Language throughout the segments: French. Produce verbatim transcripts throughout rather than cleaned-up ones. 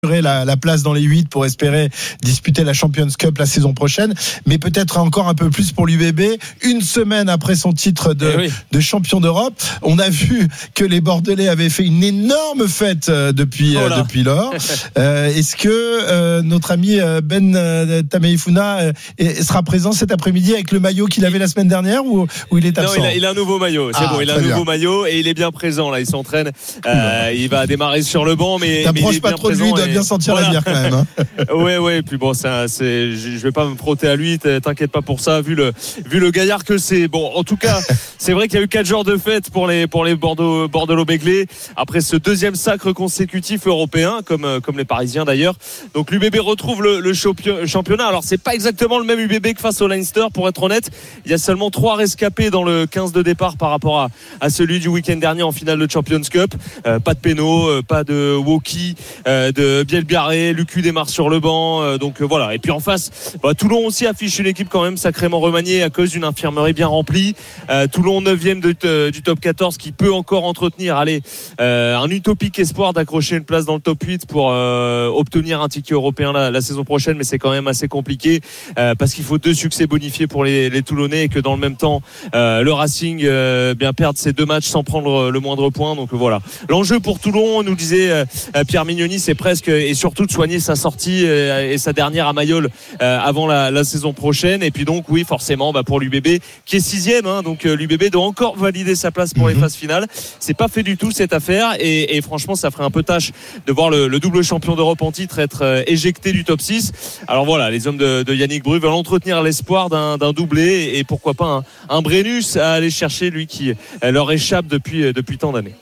La, la place dans les huit pour espérer disputer la Champions Cup la saison prochaine, mais peut-être encore un peu plus pour l'U B B. Une semaine après son titre de, oui. de champion d'Europe, on a vu que les Bordelais avaient fait une énorme fête euh, depuis, oh euh, depuis lors. euh, est-ce que euh, notre ami Ben euh, Tameifuna euh, sera présent cet après-midi avec le maillot qu'il avait la semaine dernière ou, ou il est absent? Non, il a, il a un nouveau maillot, c'est ah, bon, il a un bien. nouveau maillot et il est bien présent là, il s'entraîne, euh, il va démarrer sur le banc, mais, mais il est pas bien trop présent. De lui, il doit bien sentir voilà. la bière quand même. Hein. ouais, ouais. Et puis bon, ça, c'est, je vais pas me frotter à lui. T'inquiète pas pour ça. Vu le, vu le gaillard que c'est. Bon, en tout cas, c'est vrai qu'il y a eu quatre jours de fête pour les, pour les Bordeaux, Bordelot-Béglé après ce deuxième sacre consécutif européen, comme, comme les Parisiens d'ailleurs. Donc l'U B B retrouve le, le championnat. Alors c'est pas exactement le même U B B que face au Leinster, pour être honnête. Il y a seulement trois rescapés dans le quinze de départ par rapport à, à celui du week-end dernier en finale de Champions Cup. Euh, pas de péno, euh, pas de Woki, euh, de Bielbiarré. Lucu démarre sur le banc, euh, donc euh, voilà. Et puis en face, bah, Toulon aussi affiche une équipe quand même sacrément remaniée à cause d'une infirmerie bien remplie. Euh, Toulon neuvième de, de, du top quatorze qui peut encore entretenir allez, euh, un utopique espoir d'accrocher une place dans le top huit pour euh, obtenir un ticket européen la, la saison prochaine, mais c'est quand même assez compliqué euh, parce qu'il faut deux succès bonifiés pour les, les Toulonnais et que dans le même temps euh, le Racing euh, bien perdre ses deux matchs sans prendre le moindre point. Donc voilà. L'enjeu pour Toulon, nous disait euh, Pierre Mignoni, c'est presque et surtout de soigner sa sortie et sa dernière à Mayol avant la, la saison prochaine. Et puis donc oui, forcément bah pour l'U B B qui est sixième, hein, donc l'U B B doit encore valider sa place pour mm-hmm. les phases finales. C'est pas fait du tout cette affaire et, et franchement ça ferait un peu tâche de voir le, le double champion d'Europe en titre être euh, éjecté du top six. Alors voilà, les hommes de, de Yannick Bru veulent entretenir l'espoir d'un, d'un doublé et, et pourquoi pas un, un Brennus à aller chercher, lui qui euh, leur échappe depuis, depuis tant d'années.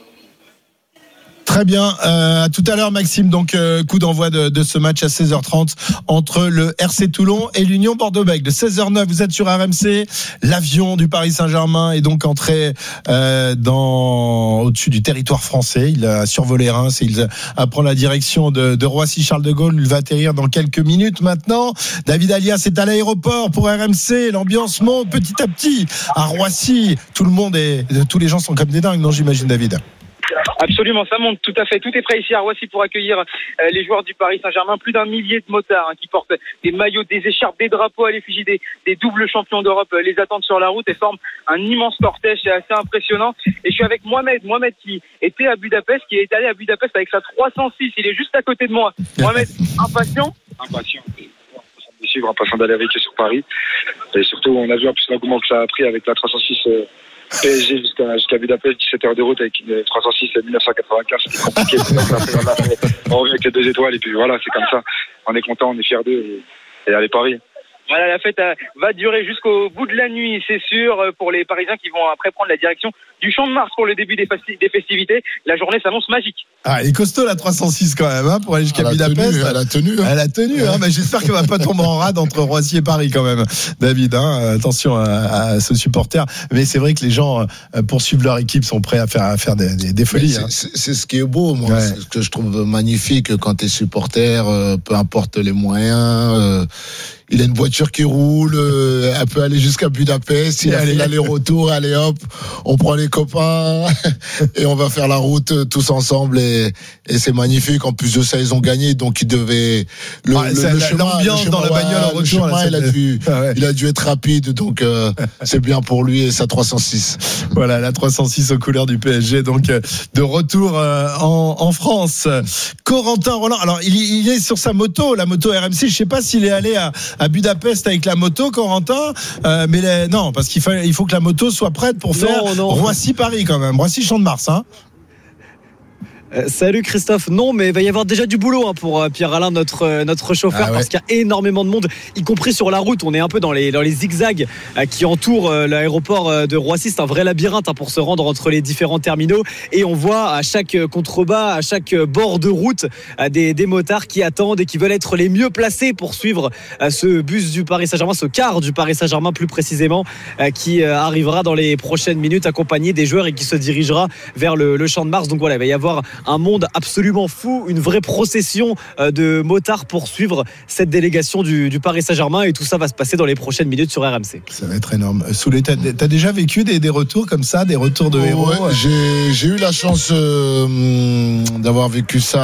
Très bien, euh, à tout à l'heure Maxime, donc euh, coup d'envoi de, de ce match à seize heures trente entre le R C Toulon et l'Union Bordeaux-Bègles. seize heures neuf, vous êtes sur R M C, l'avion du Paris Saint-Germain est donc entré euh, dans au-dessus du territoire français, il a survolé Reims et il prend la direction de, de Roissy-Charles de Gaulle, il va atterrir dans quelques minutes maintenant. David Alias est à l'aéroport pour R M C, l'ambiance monte petit à petit à Roissy, tout le monde est, tous les gens sont comme des dingues, non j'imagine David? Absolument, ça monte tout à fait. Tout est prêt ici à Roissy pour accueillir euh, les joueurs du Paris Saint-Germain. Plus d'un millier de motards hein, qui portent des maillots, des écharpes, des drapeaux à l'effigie des, des doubles champions d'Europe. Euh, les attendent sur la route et forment un immense cortège. C'est assez impressionnant. Et je suis avec Mohamed. Mohamed qui était à Budapest, qui est allé à Budapest avec sa trois cent six. Il est juste à côté de moi. Mohamed, impatient Impatient. De suivre, impatient d'aller avec eux sur Paris. Et surtout, on a vu un peu l'engouement que ça a pris avec la trois cent six. Euh... P S G jusqu'à, jusqu'à Budapest, dix-sept heures de route avec une trois cent six mille neuf cent quatre-vingt-quinze, c'était compliqué. On revient avec les deux étoiles et puis voilà, c'est comme ça. On est content, on est fiers d'eux et, et allez Paris. Voilà, la fête va durer jusqu'au bout de la nuit, c'est sûr, pour les Parisiens qui vont après prendre la direction du Champ de Mars pour le début des, festi- des festivités. La journée s'annonce magique. Ah, elle est costaud la trois cent six quand même, hein, pour aller jusqu'à elle Budapest. Elle a tenu. Elle a tenu, hein. Elle a tenu hein, mais j'espère qu'elle va pas tomber en rade entre Roissy et Paris quand même. David, hein, attention à, à ce supporter. Mais c'est vrai que les gens, pour suivre leur équipe, sont prêts à faire, à faire des, des, des folies. C'est, hein. c'est, c'est ce qui est beau, moi. Ouais. C'est ce que je trouve magnifique quand t'es supporter, euh, peu importe les moyens. Euh, il a une voiture qui roule, euh, elle peut aller jusqu'à Budapest, il a fait l'aller-retour, allez hop, on prend les copains et on va faire la route euh, tous ensemble et, et c'est magnifique. En plus de ça, ils ont gagné, donc ils devaient le, ah, le, le la, chemin, l'ambiance le chemin, dans la bagnole en le retour, chemin, là, il a dû, ah ouais. il a dû être rapide, donc euh, c'est bien pour lui et sa trois cent six. Voilà, la trois cent six aux couleurs du P S G, donc euh, de retour euh, en, en France. Corentin Roland, alors il, il est sur sa moto, la moto R M C. Je sais pas s'il est allé à, à Budapest avec la moto, Corentin, euh, mais les, non, parce qu'il faut, il faut que la moto soit prête pour faire Roissy-Paris quand même, Roissy-Champ de Mars, hein. Euh, salut Christophe. Non, mais il va y avoir déjà du boulot hein, pour euh, Pierre-Alain, notre, euh, notre chauffeur, ah ouais. parce qu'il y a énormément de monde, y compris sur la route. On est un peu dans les, dans les zigzags euh, qui entourent euh, l'aéroport euh, de Roissy. C'est un vrai labyrinthe hein, pour se rendre entre les différents terminaux. Et on voit à chaque contrebas, à chaque bord de route, euh, des, des motards qui attendent et qui veulent être les mieux placés pour suivre euh, ce bus du Paris Saint-Germain, ce car du Paris Saint-Germain plus précisément, euh, qui euh, arrivera dans les prochaines minutes accompagné des joueurs et qui se dirigera vers le, le Champ de Mars. Donc voilà, il va y avoir un monde absolument fou, une vraie procession de motards pour suivre cette délégation du, du Paris Saint-Germain, et tout ça va se passer dans les prochaines minutes sur R M C. Ça va être énorme. Soulé, t'as, t'as déjà vécu des, des retours comme ça, des retours de oh, héros? Ouais, j'ai, j'ai eu la chance euh, d'avoir vécu ça,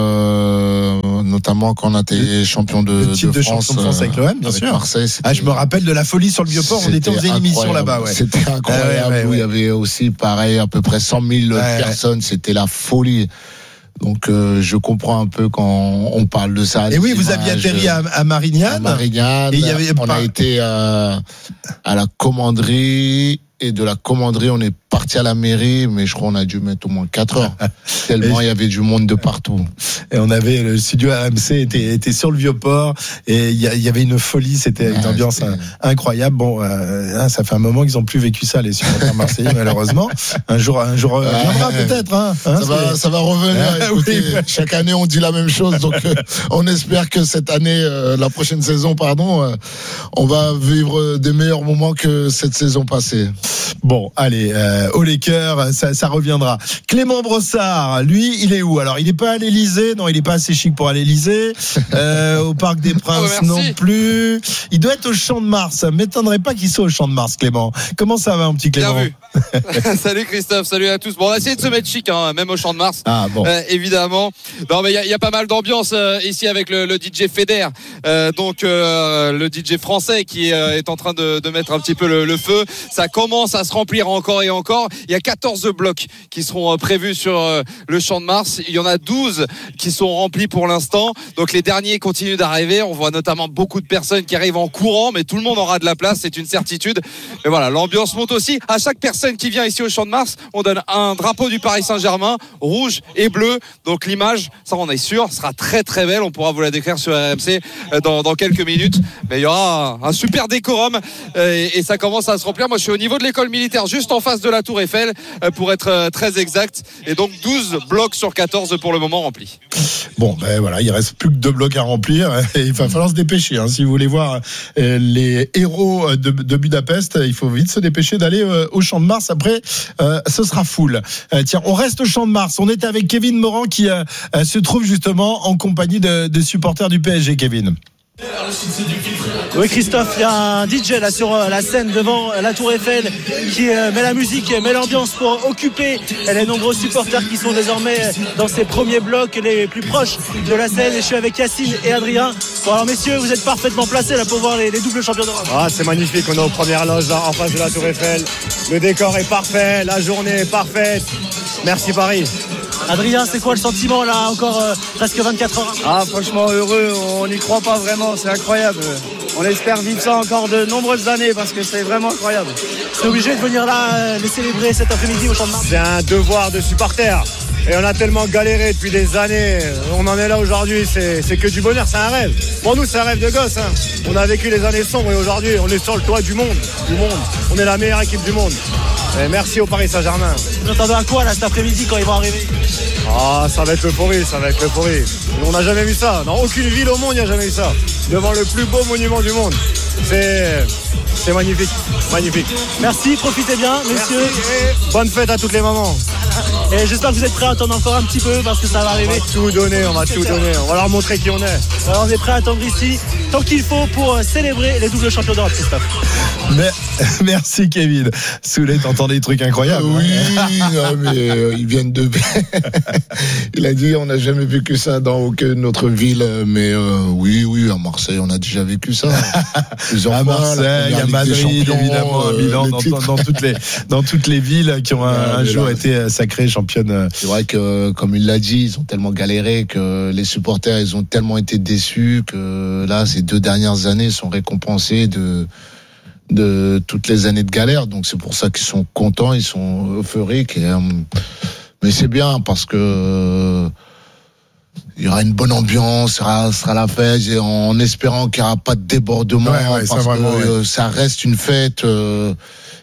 euh, notamment quand on a été champion de, le titre de, de France, champion de France avec l'O M, bien avec sûr. Marseille. Ah, je me rappelle de la folie sur le Vieux-Port. On était, on faisait une émission là-bas. Ouais. C'était incroyable. Ah ouais, ouais, ouais. Il y avait aussi, pareil, à peu près cent mille ouais, personnes. C'était la folie. Donc euh, je comprends un peu quand on parle de ça. Et oui, vous aviez atterri à, à Marignane. À Marignane. Et il y avait on pas... a été euh, à la commanderie. Et de la commanderie, on est parti à la mairie, mais je crois qu'on a dû mettre au moins quatre heures. Tellement il y avait du monde de partout. Et on avait, le studio R M C était, était sur le Vieux-Port, et il y, y avait une folie, c'était ouais, une ambiance c'était... incroyable. Bon, euh, ça fait un moment qu'ils n'ont plus vécu ça, les supporters marseillais, malheureusement. Un jour, un jour, euh, viendra ouais, peut-être. Hein, hein, ça, va, ça va revenir. Ah, écoutez, oui. Chaque année, on dit la même chose, donc euh, on espère que cette année, euh, la prochaine saison, pardon, euh, on va vivre des meilleurs moments que cette saison passée. Bon, allez, euh, au Lakers, ça, ça reviendra. Clément Brossard, lui, il est où? Alors, il n'est pas à l'Élysée, non, il n'est pas assez chic pour aller à l'Élysée. Euh, au Parc des Princes oh, non plus. Il doit être au Champ de Mars. Ça m'étonnerait pas qu'il soit au Champ de Mars, Clément. Comment ça va, mon petit Clément? Bien vu. Salut Christophe, salut à tous. Bon, on a essayé de se mettre chic, hein, même au Champ de Mars. Ah bon. Euh, évidemment. Non, mais il y, y a pas mal d'ambiance euh, ici avec le, le D J Feder. Euh, donc euh, le D J français qui euh, est en train de, de mettre un petit peu le, le feu. Ça commence à se remplir encore et encore. Il y a quatorze blocs qui seront prévus sur le Champ de Mars. Il y en a douze qui sont remplis pour l'instant. Donc les derniers continuent d'arriver. On voit notamment beaucoup de personnes qui arrivent en courant, mais tout le monde aura de la place, c'est une certitude. Et voilà, l'ambiance monte aussi. À chaque personne qui vient ici au Champ de Mars, on donne un drapeau du Paris Saint-Germain, rouge et bleu. Donc l'image, ça on est sûr, sera très très belle. On pourra vous la décrire sur R M C dans, dans quelques minutes. Mais il y aura un, un super décorum et, et ça commence à se remplir. Moi je suis au niveau de l'école militaire, juste en face de la Tour Eiffel, pour être très exact. Et donc douze blocs sur quatorze pour le moment remplis. Bon, ben voilà, il reste plus que deux blocs à remplir. Et il va falloir se dépêcher. Hein. Si vous voulez voir les héros de, de Budapest, il faut vite se dépêcher d'aller au Champ de Mars. Après, euh, ce sera full. Euh, tiens, on reste au Champ de Mars. On est avec Kevin Morand qui euh, se trouve justement en compagnie de, de supporters du P S G. Kevin. Oui Christophe, il y a un D J là sur la scène devant la Tour Eiffel qui met la musique, met l'ambiance pour occuper les nombreux supporters qui sont désormais dans ces premiers blocs les plus proches de la scène. Et je suis avec Yacine et Adrien. Bon alors messieurs, vous êtes parfaitement placés là pour voir les, les doubles champions d'Europe. Ah, c'est magnifique, on est aux premières loges là, en face de la Tour Eiffel. Le décor est parfait, la journée est parfaite. Merci Paris. Adrien, c'est quoi le sentiment là, encore euh, presque vingt-quatre heures? Ah franchement heureux, on n'y croit pas vraiment, c'est incroyable. On espère vivre ça encore de nombreuses années parce que c'est vraiment incroyable. C'est obligé de venir là euh, les célébrer cet après-midi au Champ de Mars. C'est un devoir de supporter. Et on a tellement galéré depuis des années. On en est là aujourd'hui, c'est, c'est que du bonheur, c'est un rêve. Pour nous, c'est un rêve de gosse. Hein. On a vécu les années sombres et aujourd'hui, on est sur le toit du monde. Du monde. On est la meilleure équipe du monde. Et merci au Paris Saint-Germain. Vous attendez à quoi là cet après-midi quand ils vont arriver? Ah, ça va être l'euphorie, ça va être l'euphorie. On n'a jamais vu ça. Dans aucune ville au monde, il n'y a jamais vu ça. Devant le plus beau monument du monde. C'est, c'est magnifique, magnifique. Merci, profitez bien, messieurs. Merci, bonne fête à toutes les mamans. Et j'espère que vous êtes prêts à attendre encore un petit peu parce que ça va arriver. On va tout donner, on va tout donner. On va leur montrer qui on est. Alors on est prêts à attendre ici tant qu'il faut pour célébrer les doubles champions d'Europe, Christophe. Mais, merci Kevin. Soulé, t'entends des trucs incroyables. Oui, non, mais euh, ils viennent de. Il a dit on n'a jamais vécu ça dans aucune autre ville, mais euh, oui, oui, à Marseille on a déjà vécu ça. À Marseille, à Madrid, évidemment, à Milan, dans, dans, dans toutes les dans toutes les villes qui ont un, ouais, un jour là, été sacrées championnes. C'est vrai que, comme il l'a dit, ils ont tellement galéré que les supporters, ils ont tellement été déçus que là, ces deux dernières années sont récompensées de de toutes les années de galère. Donc c'est pour ça qu'ils sont contents, ils sont euphoriques. Et, euh, mais c'est bien parce que euh, il y aura une bonne ambiance, sera sera la fête, en espérant qu'il n'y aura pas de débordement, ouais, ouais, parce ça, que vraiment, ouais. euh, ça reste une fête. Euh,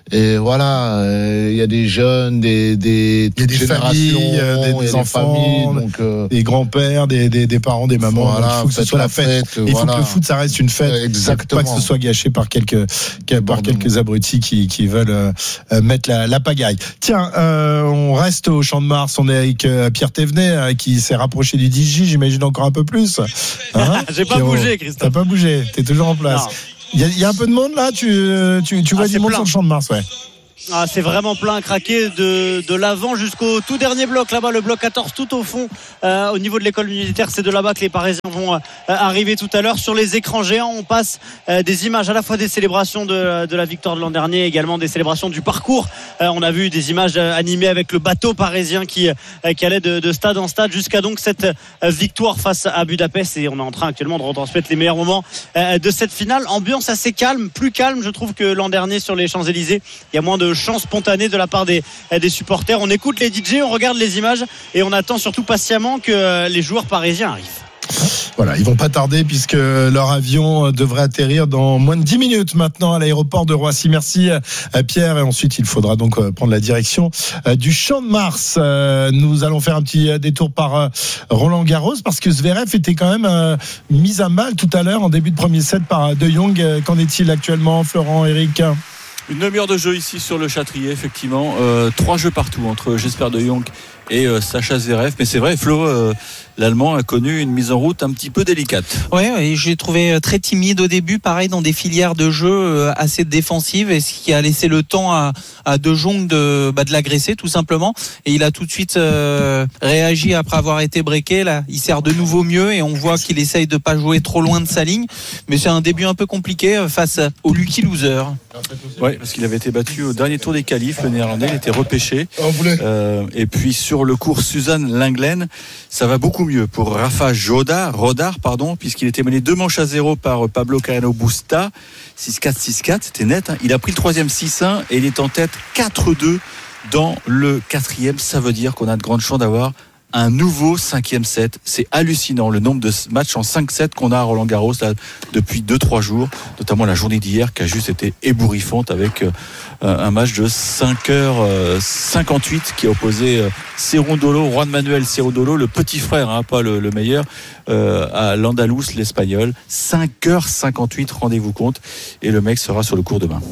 Et voilà, il euh, y a des jeunes, des des, y a des familles, des, des enfants, familles, donc, euh, des grands-pères, des, des, des parents, des mamans. Voilà, il faut que ce soit la fête. fête il voilà. faut que le foot, ça reste une fête. Exactement. Pas que ce soit gâché par quelques par quelques abrutis qui qui veulent euh, mettre la, la pagaille. Tiens, euh, on reste au Champ de Mars. On est avec euh, Pierre Thévenet euh, qui s'est rapproché du D J, j'imagine encore un peu plus. Hein J'ai pas Pierrot, bougé, Christophe. T'as pas bougé. T'es toujours en place. Il y, y a un peu de monde là. Tu tu tu vois ah, du monde plein. Sur le Champ de Mars, ouais. Ah, c'est vraiment plein, craqué de, de l'avant jusqu'au tout dernier bloc là-bas, le bloc quatorze tout au fond euh, au niveau de l'école militaire. C'est de là-bas que les Parisiens vont euh, arriver tout à l'heure. Sur les écrans géants, on passe euh, des images à la fois des célébrations de, de la victoire de l'an dernier, également des célébrations du parcours. Euh, on a vu des images euh, animées avec le bateau parisien qui, euh, qui allait de, de stade en stade jusqu'à donc cette euh, victoire face à Budapest. Et on est en train actuellement de retransmettre les meilleurs moments euh, de cette finale. Ambiance assez calme, plus calme je trouve que l'an dernier sur les Champs-Élysées. Il y a moins de chance spontanée de la part des, des supporters. On écoute les D J, on regarde les images et on attend surtout patiemment que les joueurs parisiens arrivent. Voilà, ils vont pas tarder puisque leur avion devrait atterrir dans moins de dix minutes maintenant à l'aéroport de Roissy. Merci Pierre, et ensuite il faudra donc prendre la direction du Champ de Mars. Nous allons faire un petit détour par Roland Garros parce que Zverev était quand même mis à mal tout à l'heure en début de premier set par De Jong. Qu'en est-il actuellement, Florent, Eric ? Une demi-heure de jeu ici sur le Châtrier, effectivement. Euh, trois jeux partout entre Jesper De Jong et euh, Sacha Zverev. Mais c'est vrai, Flo, euh, l'Allemand a connu une mise en route un petit peu délicate. Oui, ouais, j'ai trouvé très timide au début, pareil dans des filières de jeu euh, assez défensives, et ce qui a laissé le temps à, à De Jong de, bah, de l'agresser tout simplement. Et il a tout de suite euh, réagi après avoir été breaké. Là, il sert de nouveau mieux et on voit qu'il essaye de pas jouer trop loin de sa ligne. Mais c'est un début un peu compliqué face au lucky loser. Oui, parce qu'il avait été battu au dernier tour des qualifs, le Néerlandais, il était repêché. Euh, et puis sur le cours Suzanne Lenglen, ça va beaucoup mieux pour Rafa Rodar, Rodar pardon, puisqu'il était mené deux manches à zéro par Pablo Carreno Busta, six quatre, six quatre, c'était net. Hein. Il a pris le troisième six un et il est en tête quatre deux dans le quatrième. Ça veut dire qu'on a de grandes chances d'avoir un nouveau cinquième set. C'est hallucinant le nombre de matchs en cinq sept qu'on a à Roland Garros là, depuis deux trois jours, notamment la journée d'hier qui a juste été ébouriffante avec euh, un match de cinq heures cinquante-huit qui a opposé euh, Cerundolo, Juan Manuel Cerundolo, le petit frère, hein, pas le, le meilleur, euh, à l'Andalous, l'Espagnol. cinq heures cinquante-huit, rendez-vous compte, et le mec sera sur le court demain.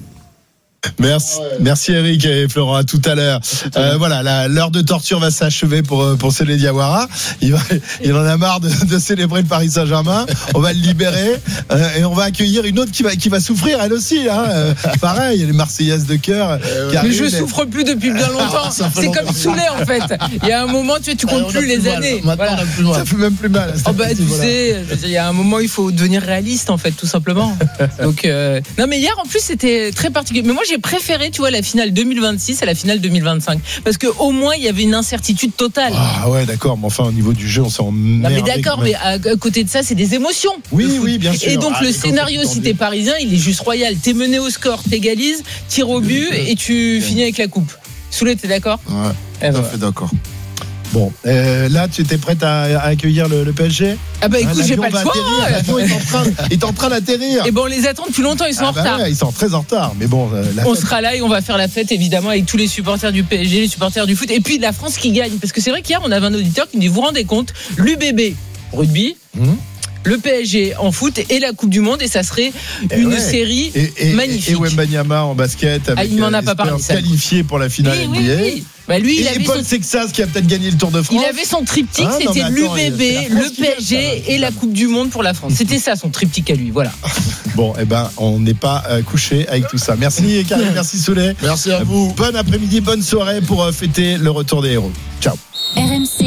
Merci, merci Eric et Florent. À tout à l'heure. Euh, voilà, la, l'heure de torture va s'achever pour pour Céline Diawara. Il va, il en a marre de, de célébrer le Paris Saint-Germain. On va le libérer euh, et on va accueillir une autre qui va qui va souffrir elle aussi. Hein. Euh, pareil, il y a les Marseillaises de cœur. Euh, mais je mais... souffre plus depuis bien longtemps. Ah, c'est longtemps. Comme Soulet en fait. Il y a un moment, tu tu comptes ah, plus les plus années. Voilà. Plus ça fait même plus mal. Oh bah, tu voilà. sais, il y a un moment, il faut devenir réaliste en fait, tout simplement. Donc euh... non, mais hier en plus c'était très particulier. Mais moi j'ai préféré, tu vois, la finale deux mille vingt-six à la finale deux mille vingt-cinq parce que au moins il y avait une incertitude totale. Ah ouais, d'accord, mais enfin au niveau du jeu on s'en merde. Mais d'accord, mais à côté de ça c'est des émotions. Oui oui bien sûr. Et donc ah, le scénario si t'es parisien il est juste royal. T'es mené au score, t'égalises, tire au but et tu finis avec la coupe. Soulé, t'es d'accord? Ouais, tout à voilà. fait d'accord. Bon, euh, là, tu étais prête à, à accueillir le, le P S G? Ah bah écoute, hein, j'ai pas le choix. L'avion est en train, est en train d'atterrir. Et bon, on les attend depuis longtemps, ils sont ah en bah retard. Ouais, ils sont très en retard, mais bon. Euh, on sera là et on va faire la fête évidemment avec tous les supporters du P S G, les supporters du foot, et puis la France qui gagne. Parce que c'est vrai qu'hier, on avait un auditeur qui nous dit, vous vous rendez compte, l'U B B rugby. Mmh. Le P S G en foot et la Coupe du Monde, et ça serait et une ouais. série et, et, magnifique. Et Wembanyama en basket avec ah, il m'en a pas parlé, qualifié pour la finale oui, N B A. Oui, oui. Bah lui, il et avait Paul son... Sexas qui a peut-être gagné le Tour de France. Il avait son triptyque, hein, c'était l'U B B, le P S G gagne, et la Coupe du Monde pour la France. C'était ça son triptyque à lui, voilà. Bon, eh ben, on n'est pas euh, couché avec tout ça. Merci Karim, merci Souley. Merci à vous. Bon après-midi, bonne soirée pour euh, fêter le retour des héros. Ciao. R M C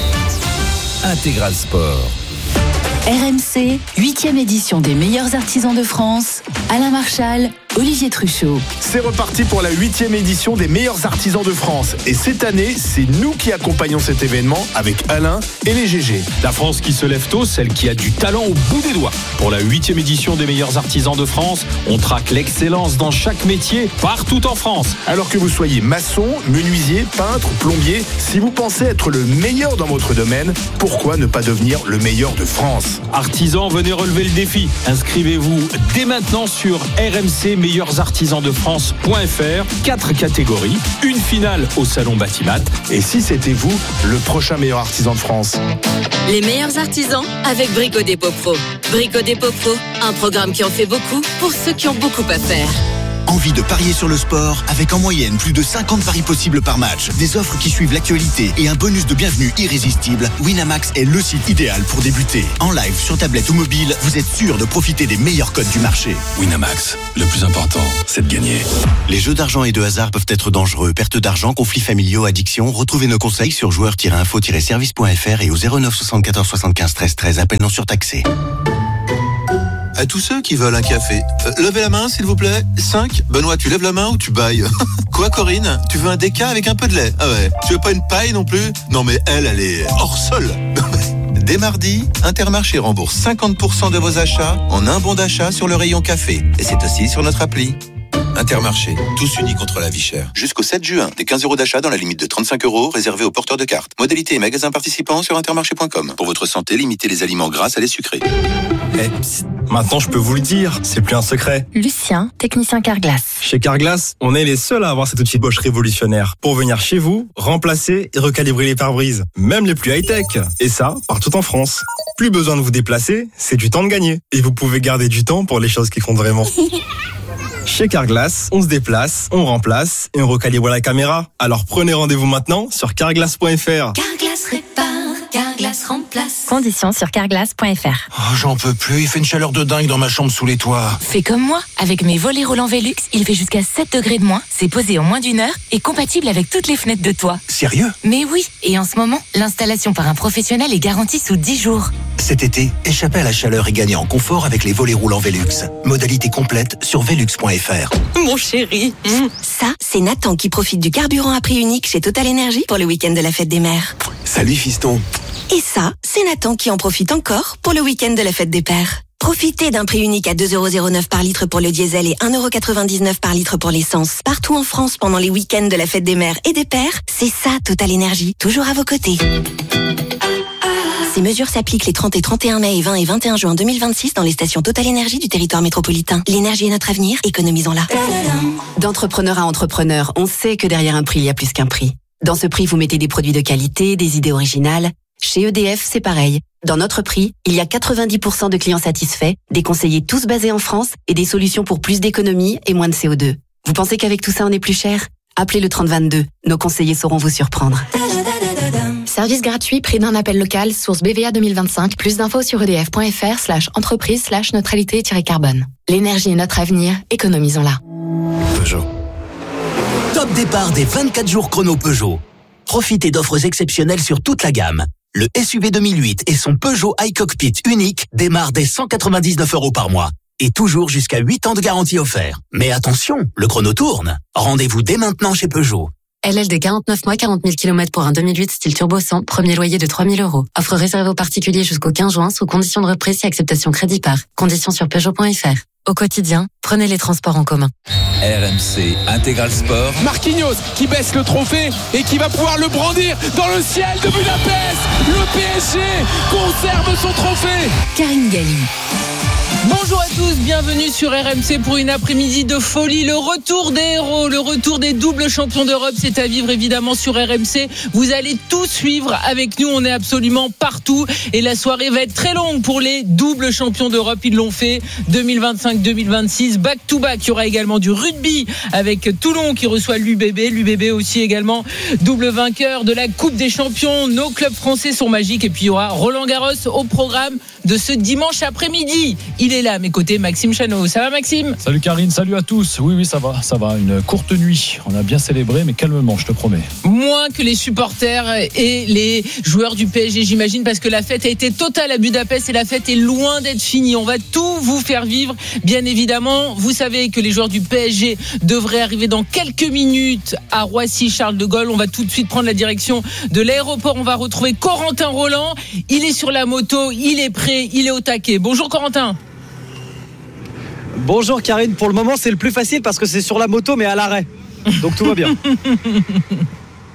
Intégral Sport. R M C, huitième édition des meilleurs artisans de France. Alain Marchal, Olivier Truchot. C'est reparti pour la huitième édition des meilleurs artisans de France. Et cette année, c'est nous qui accompagnons cet événement avec Alain et les G G. La France qui se lève tôt, celle qui a du talent au bout des doigts. Pour la huitième édition des meilleurs artisans de France, on traque l'excellence dans chaque métier, partout en France. Alors que vous soyez maçon, menuisier, peintre, plombier, si vous pensez être le meilleur dans votre domaine, pourquoi ne pas devenir le meilleur de France ? Artisans, venez relever le défi. Inscrivez-vous dès maintenant sur r m c meilleurs artisans de France point f r. Quatre catégories, une finale au salon Batimat. Et si c'était vous, le prochain meilleur artisan de France? Les meilleurs artisans avec Brico Dépôt Pro. Brico Dépôt Pro, un programme qui en fait beaucoup pour ceux qui ont beaucoup à faire. Envie de parier sur le sport avec en moyenne plus de cinquante paris possibles par match, des offres qui suivent l'actualité et un bonus de bienvenue irrésistible? Winamax est le site idéal pour débuter. En live, sur tablette ou mobile, vous êtes sûr de profiter des meilleurs codes du marché. Winamax, le plus important, c'est de gagner. Les jeux d'argent et de hasard peuvent être dangereux. Perte d'argent, conflits familiaux, addiction. Retrouvez nos conseils sur joueurs tiret info tiret service point f r et au zéro neuf soixante-quatorze soixante-quinze treize treize. Appel non surtaxé. À tous ceux qui veulent un café, euh, levez la main s'il vous plaît. cinq. Benoît, tu lèves la main ou tu bailles? Quoi Corinne? Tu veux un déca avec un peu de lait? Ah ouais. Tu veux pas une paille non plus? Non mais elle, elle est hors sol. Dès mardi, Intermarché rembourse cinquante pour cent de vos achats en un bon d'achat sur le rayon café. Et c'est aussi sur notre appli. Intermarché, tous unis contre la vie chère. Jusqu'au sept juin, des quinze euros d'achat dans la limite de trente-cinq euros réservés aux porteurs de cartes. Modalité et magasins participants sur intermarché point com. Pour votre santé, limitez les aliments gras à les sucrés. Eh, maintenant je peux vous le dire, c'est plus un secret. Lucien, technicien Carglass. Chez Carglass, on est les seuls à avoir cet outil Bosch révolutionnaire pour venir chez vous, remplacer et recalibrer les pare-brises, même les plus high-tech. Et ça, partout en France. Plus besoin de vous déplacer, c'est du temps de gagner. Et vous pouvez garder du temps pour les choses qui comptent vraiment. Chez Carglass, on se déplace, on remplace et on recalibre la caméra. Alors prenez rendez-vous maintenant sur carglass point f r. Carglass répare, Carglass remplace. Conditions sur carglass point f r. Oh, j'en peux plus, il fait une chaleur de dingue dans ma chambre sous les toits. Fais comme moi, avec mes volets roulants Velux, il fait jusqu'à sept degrés de moins, c'est posé en moins d'une heure et compatible avec toutes les fenêtres de toit. Sérieux? Mais oui, et en ce moment, l'installation par un professionnel est garantie sous dix jours. Cet été, échappez à la chaleur et gagnez en confort avec les volets roulants Velux. Modalité complète sur velux point f r. Mon chéri. Mmh. Ça, c'est Nathan qui profite du carburant à prix unique chez Total Energy pour le week-end de la fête des mères. Salut fiston. Et ça, c'est Nathan qui en profite encore pour le week-end de la fête des pères. Profitez d'un prix unique à deux euros zéro neuf par litre pour le diesel et un euro quatre-vingt-dix-neuf par litre pour l'essence. Partout en France pendant les week-ends de la fête des mères et des pères, c'est ça Total Energy, toujours à vos côtés. Ces mesures s'appliquent les trente et trente et un mai et vingt et vingt et un juin deux mille vingt-six dans les stations Total Énergie du territoire métropolitain. L'énergie est notre avenir, économisons-la. D'entrepreneur à entrepreneur, on sait que derrière un prix, il y a plus qu'un prix. Dans ce prix, vous mettez des produits de qualité, des idées originales. Chez E D F, c'est pareil. Dans notre prix, il y a quatre-vingt-dix pour cent de clients satisfaits, des conseillers tous basés en France et des solutions pour plus d'économie et moins de C O deux. Vous pensez qu'avec tout ça, on est plus cher? Appelez le trente vingt-deux. Nos conseillers sauront vous surprendre. Service gratuit, prix d'un appel local, source B V A deux mille vingt-cinq. Plus d'infos sur edf point f r slash entreprise slash neutralité-carbone. L'énergie est notre avenir, économisons-la. Peugeot. Top départ des vingt-quatre jours chrono Peugeot. Profitez d'offres exceptionnelles sur toute la gamme. Le S U V deux mille huit et son Peugeot iCockpit unique démarrent dès cent quatre-vingt-dix-neuf euros par mois. Et toujours jusqu'à huit ans de garantie offert. Mais attention, le chrono tourne. Rendez-vous dès maintenant chez Peugeot. L L D quarante-neuf mois, quarante mille kilomètres pour un deux mille huit style turbo cent, premier loyer de trois mille euros. Offre réservée aux particuliers jusqu'au quinze juin sous conditions de reprise et acceptation crédit par. Conditions sur peugeot point f r. Au quotidien, prenez les transports en commun. R M C Intégral Sport. Marquinhos qui baisse le trophée et qui va pouvoir le brandir dans le ciel de Budapest. Le P S G conserve son trophée. Karine Galli. Bonjour à tous, bienvenue sur R M C pour une après-midi de folie. Le retour des héros, le retour des doubles champions d'Europe, c'est à vivre évidemment sur R M C. Vous allez tout suivre avec nous, on est absolument partout et la soirée va être très longue pour les doubles champions d'Europe. Ils l'ont fait deux mille vingt-cinq deux mille vingt-six, back to back. Il y aura également du rugby avec Toulon qui reçoit l'U B B. L'U B B aussi également double vainqueur de la Coupe des Champions. Nos clubs français sont magiques et puis il y aura Roland Garros au programme de ce dimanche après-midi. Il est là à mes côtés, Maxime Chanot. Ça va Maxime ? Salut Karine, salut à tous. Oui, oui, ça va, ça va. Une courte nuit. On a bien célébré, mais calmement, je te promets. Moins que les supporters et les joueurs du P S G, j'imagine, parce que la fête a été totale à Budapest et la fête est loin d'être finie. On va tout vous faire vivre, bien évidemment. Vous savez que les joueurs du P S G devraient arriver dans quelques minutes à Roissy-Charles de Gaulle. On va tout de suite prendre la direction de l'aéroport. On va retrouver Corentin Roland. Il est sur la moto, il est prêt, il est au taquet. Bonjour Corentin. Bonjour Karine, pour le moment c'est le plus facile parce que c'est sur la moto mais à l'arrêt. Donc tout va bien.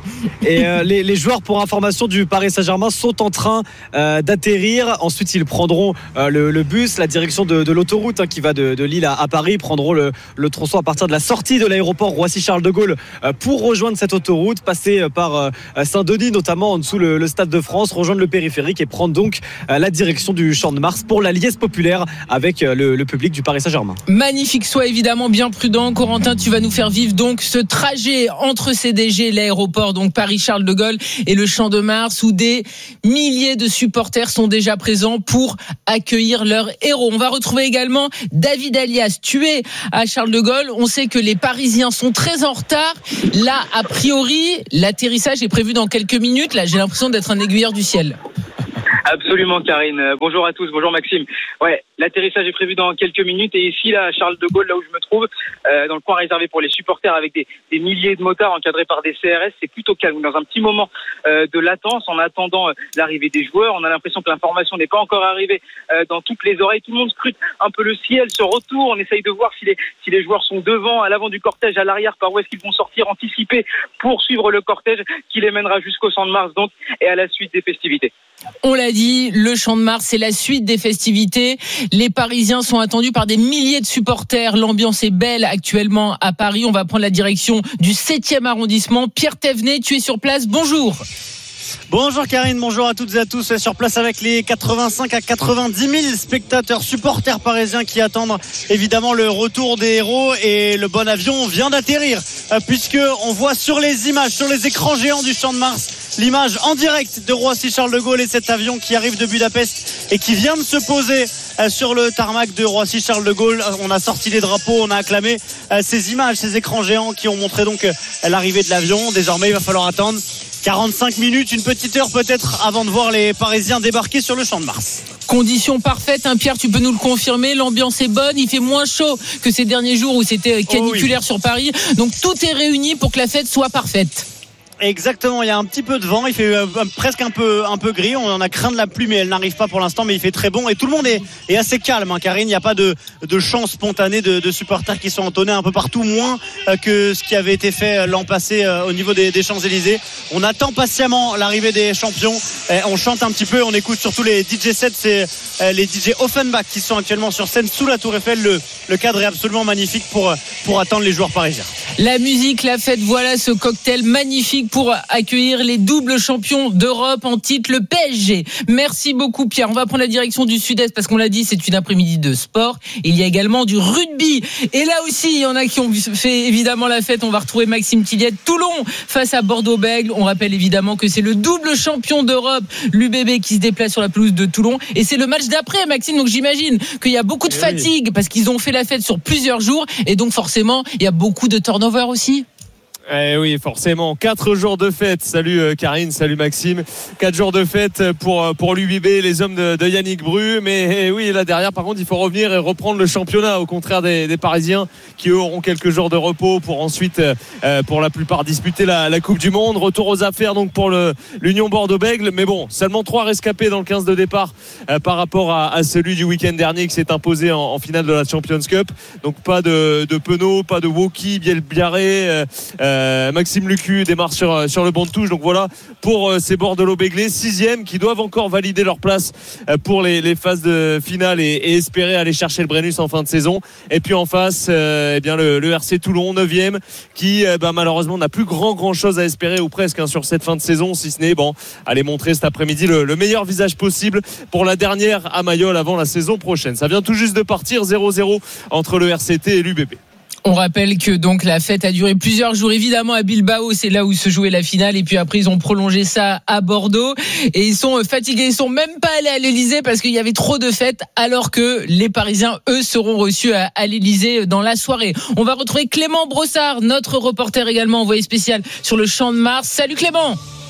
Et euh, les, les joueurs, pour information, du Paris Saint-Germain sont en train euh, d'atterrir. Ensuite, ils prendront euh, le, le bus, la direction de, de l'autoroute hein, qui va de, de Lille à, à Paris, prendront le, le tronçon à partir de la sortie de l'aéroport Roissy-Charles de Gaulle euh, pour rejoindre cette autoroute, passer euh, par euh, Saint-Denis, notamment en dessous le, le Stade de France, rejoindre le périphérique et prendre donc euh, la direction du Champ de Mars pour la liesse populaire avec euh, le, le public du Paris Saint-Germain. Magnifique, sois évidemment bien prudent. Corentin, tu vas nous faire vivre donc ce trajet entre C D G, l'aéroport, donc Paris-Charles de Gaulle et le Champ de Mars, où des milliers de supporters sont déjà présents pour accueillir leur héros. On va retrouver également David Alias, tué à Charles de Gaulle. On sait que les Parisiens sont très en retard. Là, a priori, l'atterrissage est prévu dans quelques minutes. Là, j'ai l'impression d'être un aiguilleur du ciel. Absolument, Karine. Bonjour à tous, bonjour Maxime. Ouais, l'atterrissage est prévu dans quelques minutes et ici, là, à Charles de Gaulle, là où je me trouve, euh, dans le coin réservé pour les supporters avec des, des milliers de motards encadrés par des C R S, c'est plutôt calme. Dans un petit moment euh, de latence, en attendant euh, l'arrivée des joueurs, on a l'impression que l'information n'est pas encore arrivée euh, dans toutes les oreilles. Tout le monde scrute un peu le ciel, se retourne, on essaye de voir si les, si les joueurs sont devant, à l'avant du cortège, à l'arrière, par où est-ce qu'ils vont sortir, anticiper pour suivre le cortège qui les mènera jusqu'au Champ de Mars, donc, et à la suite des festivités. On l'a dit, le Champ de Mars, c'est la suite des festivités. Les Parisiens sont attendus par des milliers de supporters. L'ambiance est belle actuellement à Paris. On va prendre la direction du septième arrondissement. Pierre Thévenet, tu es sur place. Bonjour. Bonjour Karine, bonjour à toutes et à tous. Sur place avec les quatre-vingt-cinq à quatre-vingt-dix mille spectateurs, supporters parisiens qui attendent évidemment le retour des héros, et le bon avion vient d'atterrir puisque on voit sur les images, sur les écrans géants du Champ de Mars, l'image en direct de Roissy-Charles de Gaulle et cet avion qui arrive de Budapest et qui vient de se poser sur le tarmac de Roissy-Charles de Gaulle. On a sorti les drapeaux, on a acclamé ces images, ces écrans géants qui ont montré donc l'arrivée de l'avion. Désormais, il va falloir attendre quarante-cinq minutes, une petite heure peut-être, avant de voir les Parisiens débarquer sur le Champ de Mars. Conditions parfaites, hein, Pierre, tu peux nous le confirmer, l'ambiance est bonne, il fait moins chaud que ces derniers jours où c'était caniculaire oh oui. sur Paris, donc tout est réuni pour que la fête soit parfaite. Exactement, il y a un petit peu de vent, il fait euh, presque un peu un peu gris, on en a craint de la pluie mais elle n'arrive pas pour l'instant, mais il fait très bon et tout le monde est, est assez calme, hein, Karine, il n'y a pas de, de chant spontané de, de supporters qui sont entonnés un peu partout, moins euh, que ce qui avait été fait l'an passé euh, au niveau des, des Champs-Élysées. On attend patiemment l'arrivée des champions, et on chante un petit peu, on écoute surtout les D J sets, c'est euh, les D J Offenbach qui sont actuellement sur scène sous la Tour Eiffel. Le, le cadre est absolument magnifique pour, pour attendre les joueurs parisiens. La musique, la fête, voilà ce cocktail magnifique pour accueillir les doubles champions d'Europe en titre, le P S G. Merci beaucoup Pierre. On va prendre la direction du Sud-Est parce qu'on l'a dit, c'est une après-midi de sport. Il y a également du rugby. Et là aussi, il y en a qui ont fait évidemment la fête. On va retrouver Maxime Tilliette. Toulon face à Bordeaux-Bègles. On rappelle évidemment que c'est le double champion d'Europe, l'U B B, qui se déplace sur la pelouse de Toulon. Et c'est le match d'après, Maxime. Donc j'imagine qu'il y a beaucoup de fatigue parce qu'ils ont fait la fête sur plusieurs jours. Et donc forcément, il y a beaucoup de turnover aussi. Eh oui, forcément. Quatre jours de fête. Salut euh, Karine, salut Maxime. Quatre jours de fête pour, pour l'U B B, les hommes de, de Yannick Bru. Mais eh oui, là derrière, par contre, il faut revenir et reprendre le championnat, au contraire des, des Parisiens qui eux auront quelques jours de repos pour ensuite, euh, pour la plupart, disputer la, la Coupe du Monde. Retour aux affaires donc pour le, l'Union Bordeaux-Bègles. Mais bon, seulement trois rescapés dans le quinze de départ euh, par rapport à, à celui du week-end dernier qui s'est imposé en, en finale de la Champions Cup. Donc pas de, de Penaud, pas de Woki, Biel Biarré. Euh, Euh, Maxime Lucu démarre sur, sur le banc de touche. Donc voilà pour euh, ces Bordelot-Béglés, sixième, qui doivent encore valider leur place euh, pour les, les phases de finale et, et espérer aller chercher le Brennus en fin de saison. Et puis en face, euh, eh bien le, le R C Toulon, neuvième, qui euh, bah, malheureusement n'a plus grand grand chose à espérer, ou presque, hein, sur cette fin de saison, si ce n'est bon, aller montrer cet après-midi le, le meilleur visage possible pour la dernière à Mayol avant la saison prochaine. Ça vient tout juste de partir, zéro zéro entre le R C T et l'U B B. On rappelle que donc la fête a duré plusieurs jours, évidemment à Bilbao, c'est là où se jouait la finale, et puis après ils ont prolongé ça à Bordeaux, et ils sont fatigués, ils sont même pas allés à l'Elysée parce qu'il y avait trop de fêtes, alors que les Parisiens, eux, seront reçus à, à l'Elysée dans la soirée. On va retrouver Clément Brossard, notre reporter également envoyé spécial sur le Champ de Mars. Salut Clément.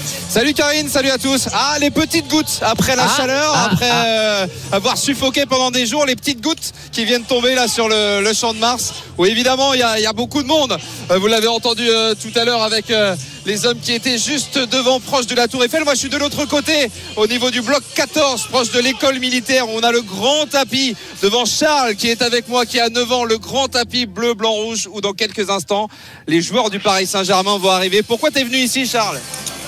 Salut Karine, salut à tous. Ah, les petites gouttes après la ah, chaleur, ah, après ah. Euh, avoir suffoqué pendant des jours, les petites gouttes qui viennent tomber là sur le, le champ de Mars. Où évidemment il y a, il y a beaucoup de monde. Euh, vous l'avez entendu euh, tout à l'heure avec euh, les hommes qui étaient juste devant, proche de la Tour Eiffel. Moi je suis de l'autre côté, au niveau du bloc quatorze, proche de l'école militaire, où on a le grand tapis devant Charles qui est avec moi, qui a neuf ans, le grand tapis bleu, blanc, rouge, où dans quelques instants les joueurs du Paris Saint-Germain vont arriver. Pourquoi t'es venu ici, Charles?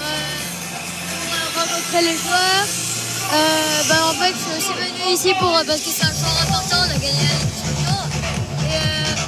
Rencontrer les joueurs. Euh, bah en fait, je suis venu ici pour parce que c'est un joueur important. On a gagné la Ligue des Champions. Et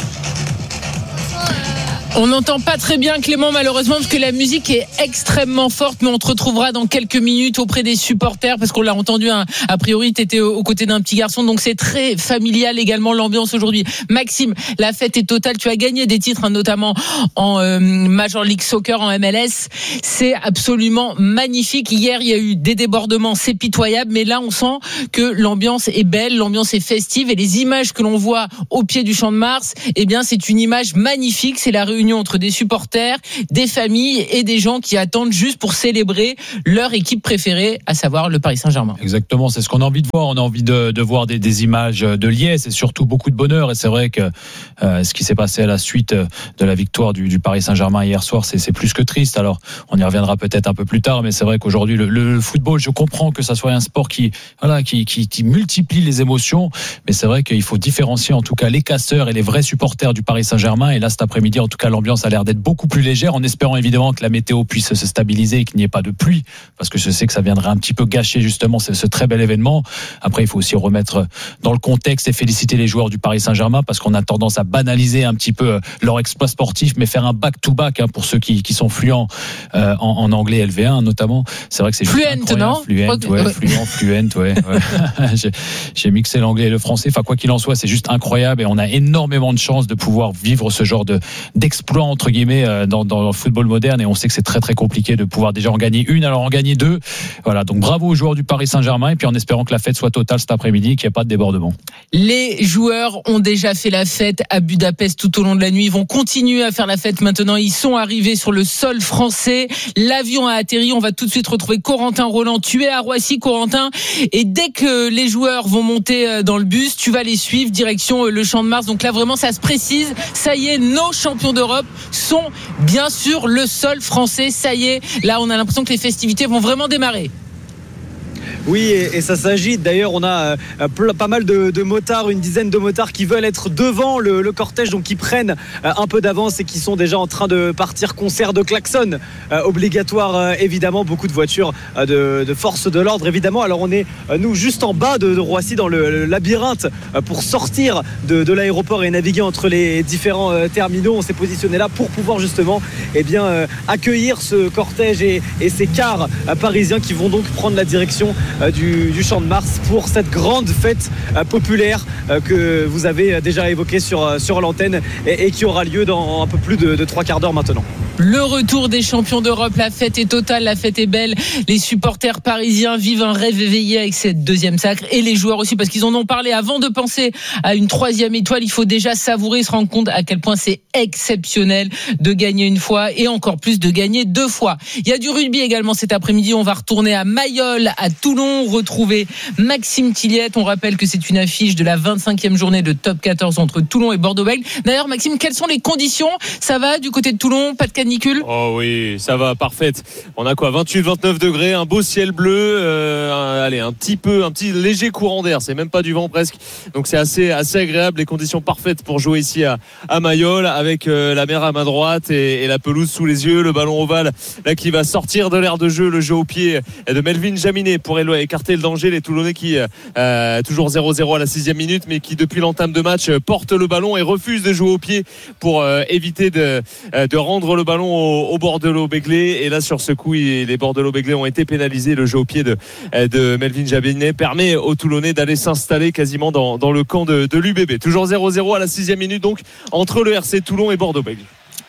euh, franchement, euh, on n'entend pas très bien Clément malheureusement parce que la musique est extrêmement forte, mais on te retrouvera dans quelques minutes auprès des supporters parce qu'on l'a entendu, hein, a priori tu étais aux côtés d'un petit garçon, donc c'est très familial également l'ambiance aujourd'hui. Maxime, la fête est totale, tu as gagné des titres, hein, notamment en euh, Major League Soccer, en M L S, c'est absolument magnifique. Hier il y a eu des débordements, c'est pitoyable, mais là on sent que l'ambiance est belle, l'ambiance est festive, et les images que l'on voit au pied du Champ de Mars, eh bien c'est une image magnifique, c'est la réunion entre des supporters, des familles et des gens qui attendent juste pour célébrer leur équipe préférée, à savoir le Paris Saint-Germain. Exactement, c'est ce qu'on a envie de voir. On a envie de, de voir des, des images de liesse et surtout beaucoup de bonheur. Et c'est vrai que euh, ce qui s'est passé à la suite de la victoire du, du Paris Saint-Germain hier soir, c'est, c'est plus que triste. Alors, on y reviendra peut-être un peu plus tard, mais c'est vrai qu'aujourd'hui, le, le football, je comprends que ça soit un sport qui, voilà, qui, qui, qui multiplie les émotions, mais c'est vrai qu'il faut différencier en tout cas les casseurs et les vrais supporters du Paris Saint-Germain. Et là, cet après-midi, en tout cas, l'ambiance a l'air d'être beaucoup plus légère, en espérant évidemment que la météo puisse se stabiliser et qu'il n'y ait pas de pluie, parce que je sais que ça viendrait un petit peu gâcher justement ce, ce très bel événement. Après, il faut aussi remettre dans le contexte et féliciter les joueurs du Paris Saint-Germain, parce qu'on a tendance à banaliser un petit peu leur exploit sportif, mais faire un back-to-back, hein, pour ceux qui, qui sont fluents euh, en, en anglais L V un notamment, c'est vrai que c'est fluent, non fluent, ouais, fluent, fluent, ouais, ouais. j'ai, j'ai mixé l'anglais et le français. Enfin, quoi qu'il en soit, c'est juste incroyable, et on a énormément de chance de pouvoir vivre ce genre de d'exploit entre guillemets dans, dans le football moderne, et on sait que c'est très très compliqué de pouvoir déjà en gagner une, alors en gagner deux. Voilà, donc bravo aux joueurs du Paris Saint-Germain, et puis en espérant que la fête soit totale cet après-midi, qu'il n'y ait pas de débordement. Les joueurs ont déjà fait la fête à Budapest tout au long de la nuit, ils vont continuer à faire la fête maintenant, ils sont arrivés sur le sol français, l'avion a atterri, on va tout de suite retrouver Corentin Roland, tu es à Roissy Corentin, et dès que les joueurs vont monter dans le bus, tu vas les suivre direction le Champ de Mars. Donc là vraiment ça se précise, ça y est, nos champions d'Europe sont bien sûr le sol français, ça y est, là on a l'impression que les festivités vont vraiment démarrer. Oui, et, et ça s'agite. D'ailleurs, on a euh, pas mal de, de motards, une dizaine de motards qui veulent être devant le, le cortège, donc qui prennent euh, un peu d'avance et qui sont déjà en train de partir. Concert de klaxon euh, obligatoire, euh, évidemment. Beaucoup de voitures euh, de, de force de l'ordre, évidemment. Alors, on est, euh, nous, juste en bas de, de Roissy, dans le, le labyrinthe, euh, pour sortir de, de l'aéroport et naviguer entre les différents euh, terminaux. On s'est positionné là pour pouvoir justement eh bien, euh, accueillir ce cortège et, et ces cars euh, parisiens qui vont donc prendre la direction Du, du Champ de Mars pour cette grande fête euh, populaire euh, que vous avez déjà évoquée sur, euh, sur l'antenne et, et qui aura lieu dans un peu plus de, de trois quarts d'heure maintenant. Le retour des champions d'Europe, la fête est totale, la fête est belle. Les supporters parisiens vivent un rêve éveillé avec cette deuxième sacre, et les joueurs aussi, parce qu'ils en ont parlé. Avant de penser à une troisième étoile, il faut déjà savourer, se rendre compte à quel point c'est exceptionnel de gagner une fois, et encore plus de gagner deux fois. Il y a du rugby également cet après-midi. On va retourner à Mayol, à Toulon, retrouver Maxime Tilliette. On rappelle que c'est une affiche de la vingt-cinquième journée de Top quatorze entre Toulon et Bordeaux-Bègles. D'ailleurs, Maxime, quelles sont les conditions? Ça va du côté de Toulon? Pas de canicule? Oh oui, ça va, parfaite. On a quoi, vingt-huit vingt-neuf degrés, un beau ciel bleu, euh, un, allez, un petit peu, un petit léger courant d'air, c'est même pas du vent presque. Donc c'est assez, assez agréable, les conditions parfaites pour jouer ici à, à Mayol, avec euh, la mer à main droite et, et la pelouse sous les yeux, le ballon ovale là qui va sortir de l'aire de jeu, le jeu au pied de Melvin Jaminet pour écarter le danger. Les Toulonnais qui euh, toujours zéro zéro à la sixième minute, mais qui depuis l'entame de match portent le ballon et refusent de jouer au pied pour euh, éviter de, euh, de rendre le ballon au, au Bordelot-Béglé. Et là sur ce coup il, les Bordelot-Béglé ont été pénalisés. Le jeu au pied de, de Melvin Jaminet permet aux Toulonnais d'aller s'installer quasiment dans, dans le camp de, de l'U B B. Toujours zéro zéro à la sixième minute donc entre le R C Toulon et Bordeaux-Béglé.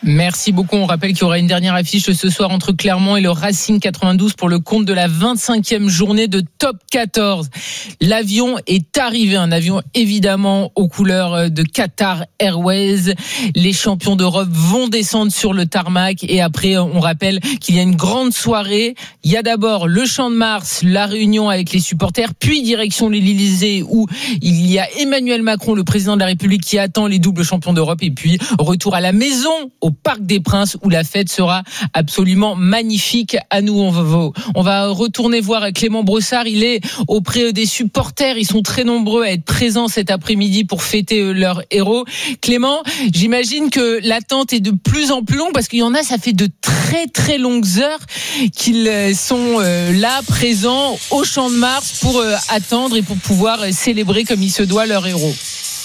Merci beaucoup. On rappelle qu'il y aura une dernière affiche ce soir entre Clermont et le Racing quatre-vingt-douze pour le compte de la vingt-cinquième journée de Top quatorze. L'avion est arrivé, un avion évidemment aux couleurs de Qatar Airways. Les champions d'Europe vont descendre sur le tarmac et après on rappelle qu'il y a une grande soirée. Il y a d'abord le Champ de Mars, la réunion avec les supporters, puis direction l'Élysée où il y a Emmanuel Macron, le président de la République, qui attend les doubles champions d'Europe, et puis retour à la maison au Parc des Princes où la fête sera absolument magnifique. À nous, on va, on va retourner voir Clément Brossard. Il est auprès des supporters. Ils sont très nombreux à être présents cet après-midi pour fêter leur héros. Clément, j'imagine que l'attente est de plus en plus longue parce qu'il y en a, ça fait de très très longues heures qu'ils sont là, présents au Champ de Mars pour attendre et pour pouvoir célébrer comme il se doit leur héros.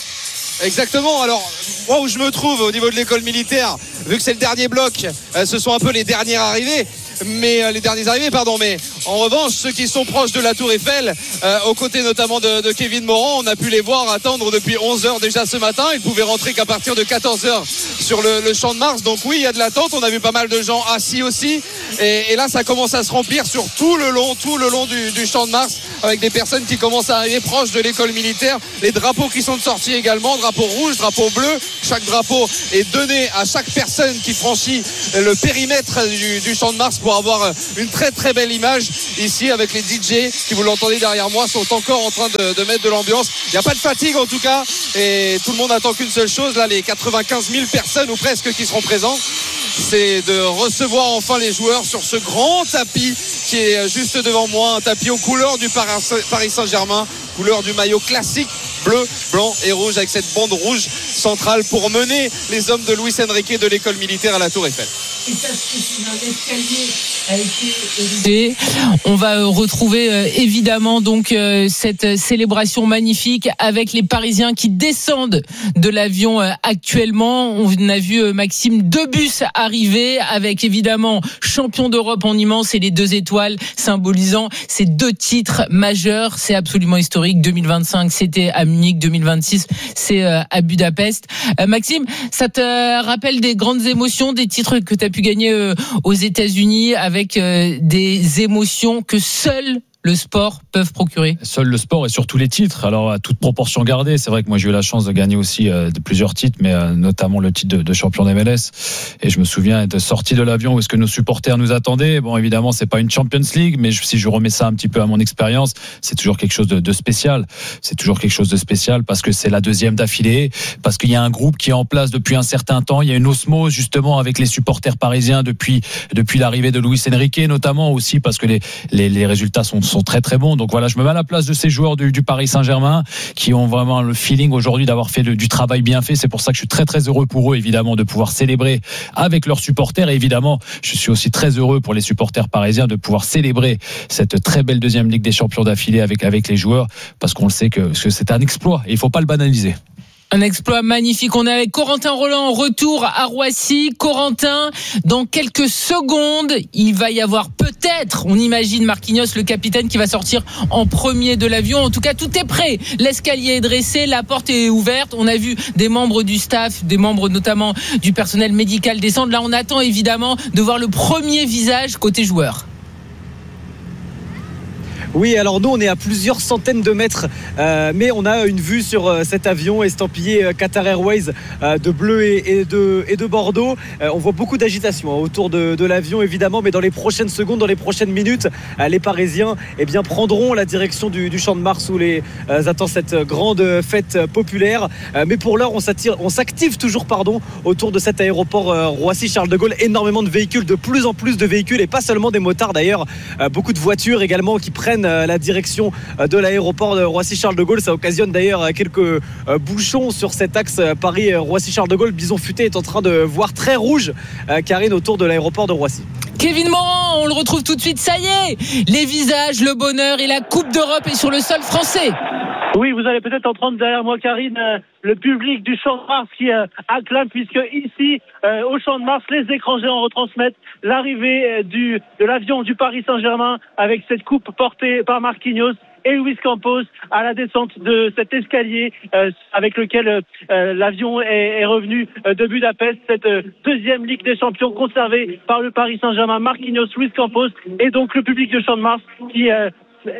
Exactement. Alors, moi où je me trouve au niveau de l'école militaire, vu que c'est le dernier bloc, euh, ce sont un peu les dernières arrivées. Mais euh, les derniers arrivés, pardon. Mais en revanche, ceux qui sont proches de la Tour Eiffel, euh, aux côtés notamment de, de Kevin Morand, on a pu les voir attendre depuis onze heures déjà ce matin. Ils pouvaient rentrer qu'à partir de quatorze heures sur le, le Champ de Mars. Donc oui, il y a de l'attente. On a vu pas mal de gens assis aussi. Et, et là, ça commence à se remplir sur tout le long, tout le long du, du Champ de Mars, avec des personnes qui commencent à arriver proches de l'école militaire. Les drapeaux qui sont sortis également, drapeau rouge, drapeau bleu. Chaque drapeau est donné à chaque personne qui franchit le périmètre du, du Champ de Mars pour avoir une très très belle image ici avec les D J qui, vous l'entendez derrière moi, sont encore en train de, de mettre de l'ambiance. Il n'y a pas de fatigue en tout cas et tout le monde attend qu'une seule chose, là, les quatre-vingt-quinze mille personnes ou presque qui seront présentes, c'est de recevoir enfin les joueurs sur ce grand tapis qui est juste devant moi, un tapis aux couleurs du Paris Saint-Germain, couleur du maillot classique, bleu, blanc et rouge, avec cette bande rouge centrale pour mener les hommes de Luis Enrique de l'école militaire à la Tour Eiffel. Et ça, c'est un escalier a été érigé. On va retrouver euh, évidemment donc euh, cette célébration magnifique avec les Parisiens qui descendent de l'avion euh, actuellement. On a vu euh, Maxime deux bus arriver avec évidemment champion d'Europe en immense et les deux étoiles symbolisant ces deux titres majeurs. C'est absolument historique. deux mille vingt-cinq, c'était à Munich. deux mille vingt-six, c'est euh, à Budapest. Euh, Maxime, ça te rappelle des grandes émotions, des titres que tu as pu gagner euh, aux États-Unis avec euh, des émotions que seuls le sport peuvent procurer. Seul le sport et surtout les titres. Alors à toute proportion gardée, c'est vrai que moi j'ai eu la chance de gagner aussi euh, de plusieurs titres, mais euh, notamment le titre de, de champion d'M L S. Et je me souviens être sorti de l'avion où est-ce que nos supporters nous attendaient. Bon, évidemment, c'est pas une Champions League, mais je, si je remets ça un petit peu à mon expérience, c'est toujours quelque chose de, de spécial. C'est toujours quelque chose de spécial parce que c'est la deuxième d'affilée, parce qu'il y a un groupe qui est en place depuis un certain temps. Il y a une osmose justement avec les supporters parisiens depuis depuis l'arrivée de Luis Enrique, notamment aussi parce que les les, les résultats sont sont très très bons. Donc voilà, je me mets à la place de ces joueurs du, du Paris Saint-Germain qui ont vraiment le feeling aujourd'hui d'avoir fait de, du travail bien fait. C'est pour ça que je suis très très heureux pour eux évidemment de pouvoir célébrer avec leurs supporters et évidemment je suis aussi très heureux pour les supporters parisiens de pouvoir célébrer cette très belle deuxième Ligue des Champions d'affilée avec avec les joueurs parce qu'on le sait que, que c'est un exploit et il faut pas le banaliser. Un exploit magnifique. On est avec Corentin Roland en retour à Roissy. Corentin, dans quelques secondes, il va y avoir peut-être, on imagine Marquinhos, le capitaine, qui va sortir en premier de l'avion. En tout cas, tout est prêt. L'escalier est dressé, la porte est ouverte. On a vu des membres du staff, des membres notamment du personnel médical descendre. Là, on attend évidemment de voir le premier visage côté joueur. Oui, alors nous on est à plusieurs centaines de mètres, euh, mais on a une vue sur euh, cet avion estampillé euh, Qatar Airways euh, de bleu et, et, de, et de Bordeaux. Euh, on voit beaucoup d'agitation hein, autour de, de l'avion évidemment, mais dans les prochaines secondes, dans les prochaines minutes, euh, les Parisiens eh bien, prendront la direction du, du Champ de Mars où les euh, attend cette grande fête populaire. Euh, mais pour l'heure, on, on s'active toujours pardon, autour de cet aéroport euh, Roissy-Charles de Gaulle. Énormément de véhicules, de plus en plus de véhicules, et pas seulement des motards d'ailleurs, euh, beaucoup de voitures également qui prennent la direction de l'aéroport de Roissy-Charles de Gaulle. Ça occasionne d'ailleurs quelques bouchons sur cet axe Paris-Roissy-Charles de Gaulle. Bison Futé est en train de voir très rouge, Karine, autour de l'aéroport de Roissy. Kevin Morand, on le retrouve tout de suite, ça y est, les visages, le bonheur et la Coupe d'Europe est sur le sol français. Oui, vous allez peut-être entendre derrière moi, Karine, euh, le public du Champ de Mars qui euh, acclame, puisque ici, euh, au Champ de Mars, les écrans géants retransmettent l'arrivée euh, du, de l'avion du Paris Saint-Germain avec cette coupe portée par Marquinhos et Luis Campos à la descente de cet escalier euh, avec lequel euh, l'avion est, est revenu euh, de Budapest. Cette euh, deuxième Ligue des Champions conservée par le Paris Saint-Germain, Marquinhos, Luis Campos et donc le public de Champ de Mars qui euh,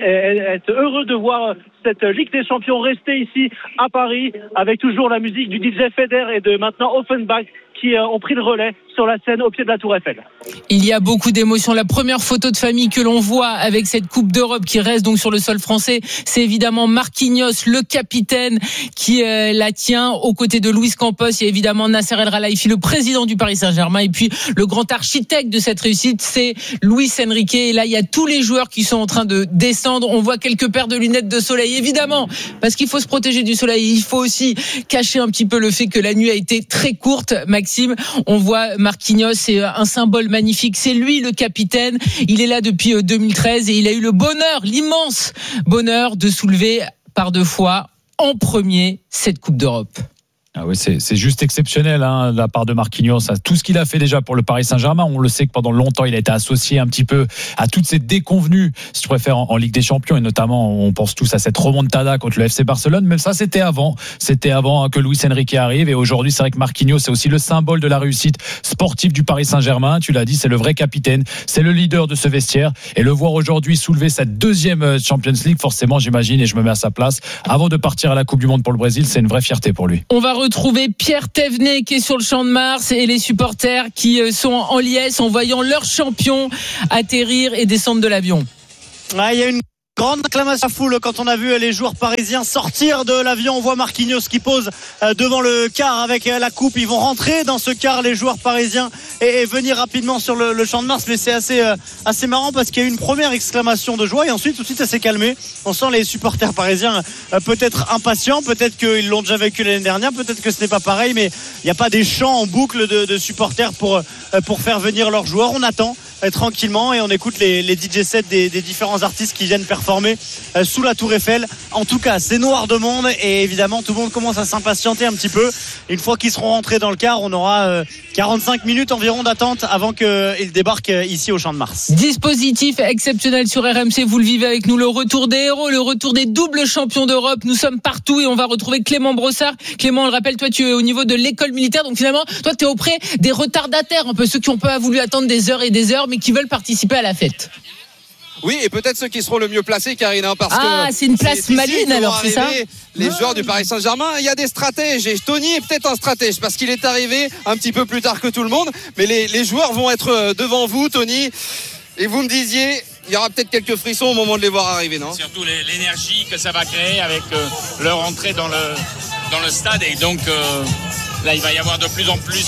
est heureux de voir cette Ligue des Champions rester ici à Paris avec toujours la musique du D J Feder et de maintenant Offenbach qui ont pris le relais sur la scène au pied de la Tour Eiffel. Il y a beaucoup d'émotions. La première photo de famille que l'on voit avec cette Coupe d'Europe qui reste donc sur le sol français, c'est évidemment Marquinhos, le capitaine, qui euh, la tient aux côtés de Luis Campos. Il y a évidemment Nasser El Khelaifi, le président du Paris Saint-Germain, et puis le grand architecte de cette réussite, c'est Luis Enrique. Et là, il y a tous les joueurs qui sont en train de descendre. On voit quelques paires de lunettes de soleil, évidemment, parce qu'il faut se protéger du soleil. Il faut aussi cacher un petit peu le fait que la nuit a été très courte. Maxime, on voit Marquinhos, c'est un symbole magnifique. C'est lui le capitaine. Il est là depuis deux mille treize et il a eu le bonheur, l'immense bonheur de soulever par deux fois en premier cette Coupe d'Europe. Ah oui, c'est, c'est juste exceptionnel hein, de la part de Marquinhos. Tout ce qu'il a fait déjà pour le Paris Saint-Germain, on le sait que pendant longtemps, il a été associé un petit peu à toutes ces déconvenues, si tu préfères, en, en Ligue des Champions. Et notamment, on pense tous à cette remontada contre le F C Barcelone. Même ça, c'était avant. C'était avant hein, que Luis Enrique arrive. Et aujourd'hui, c'est vrai que Marquinhos, c'est aussi le symbole de la réussite sportive du Paris Saint-Germain. Tu l'as dit, c'est le vrai capitaine. C'est le leader de ce vestiaire. Et le voir aujourd'hui soulever cette deuxième Champions League, forcément, j'imagine, et je me mets à sa place, avant de partir à la Coupe du Monde pour le Brésil, c'est une vraie fierté pour lui. On va retrouver Pierre Thévenet qui est sur le Champ de Mars et les supporters qui sont en liesse en voyant leur champion atterrir et descendre de l'avion. Ah, il y a une grande acclamation à foule quand on a vu les joueurs parisiens sortir de l'avion. On voit Marquinhos qui pose devant le car avec la coupe. Ils vont rentrer dans ce car, les joueurs parisiens, et venir rapidement sur le, le Champ de Mars. Mais c'est assez, assez marrant parce qu'il y a eu une première exclamation de joie et ensuite tout de suite ça s'est calmé. On sent les supporters parisiens peut-être impatients, peut-être qu'ils l'ont déjà vécu l'année dernière, peut-être que ce n'est pas pareil, mais il n'y a pas des chants en boucle de, de supporters pour, pour faire venir leurs joueurs. On attend tranquillement et on écoute les, les D J sets des, des différents artistes qui viennent performer euh, sous la Tour Eiffel. En tout cas, c'est noir de monde et évidemment tout le monde commence à s'impatienter un petit peu. Une fois qu'ils seront rentrés dans le car, on aura euh, quarante-cinq minutes environ d'attente avant qu'ils débarquent euh, ici au Champ de Mars. Dispositif exceptionnel sur R M C, vous le vivez avec nous, le retour des héros, le retour des doubles champions d'Europe. Nous sommes partout et on va retrouver Clément Brossard. Clément, on le rappelle, toi tu es au niveau de l'école militaire, donc finalement toi tu es auprès des retardataires, un peu ceux qui ont pas voulu attendre des heures et des heures mais qui veulent participer à la fête. Oui, et peut-être ceux qui seront le mieux placés, Karine, hein, parce ah, que c'est une place maline alors, c'est ça? Les joueurs du Paris Saint-Germain, il y a des stratèges, et Tony est peut-être un stratège parce qu'il est arrivé un petit peu plus tard que tout le monde, mais les, les joueurs vont être devant vous, Tony, et vous me disiez, il y aura peut-être quelques frissons au moment de les voir arriver, non? Surtout l'énergie que ça va créer avec euh, leur entrée dans le, dans le stade, et donc euh, là il va y avoir de plus en plus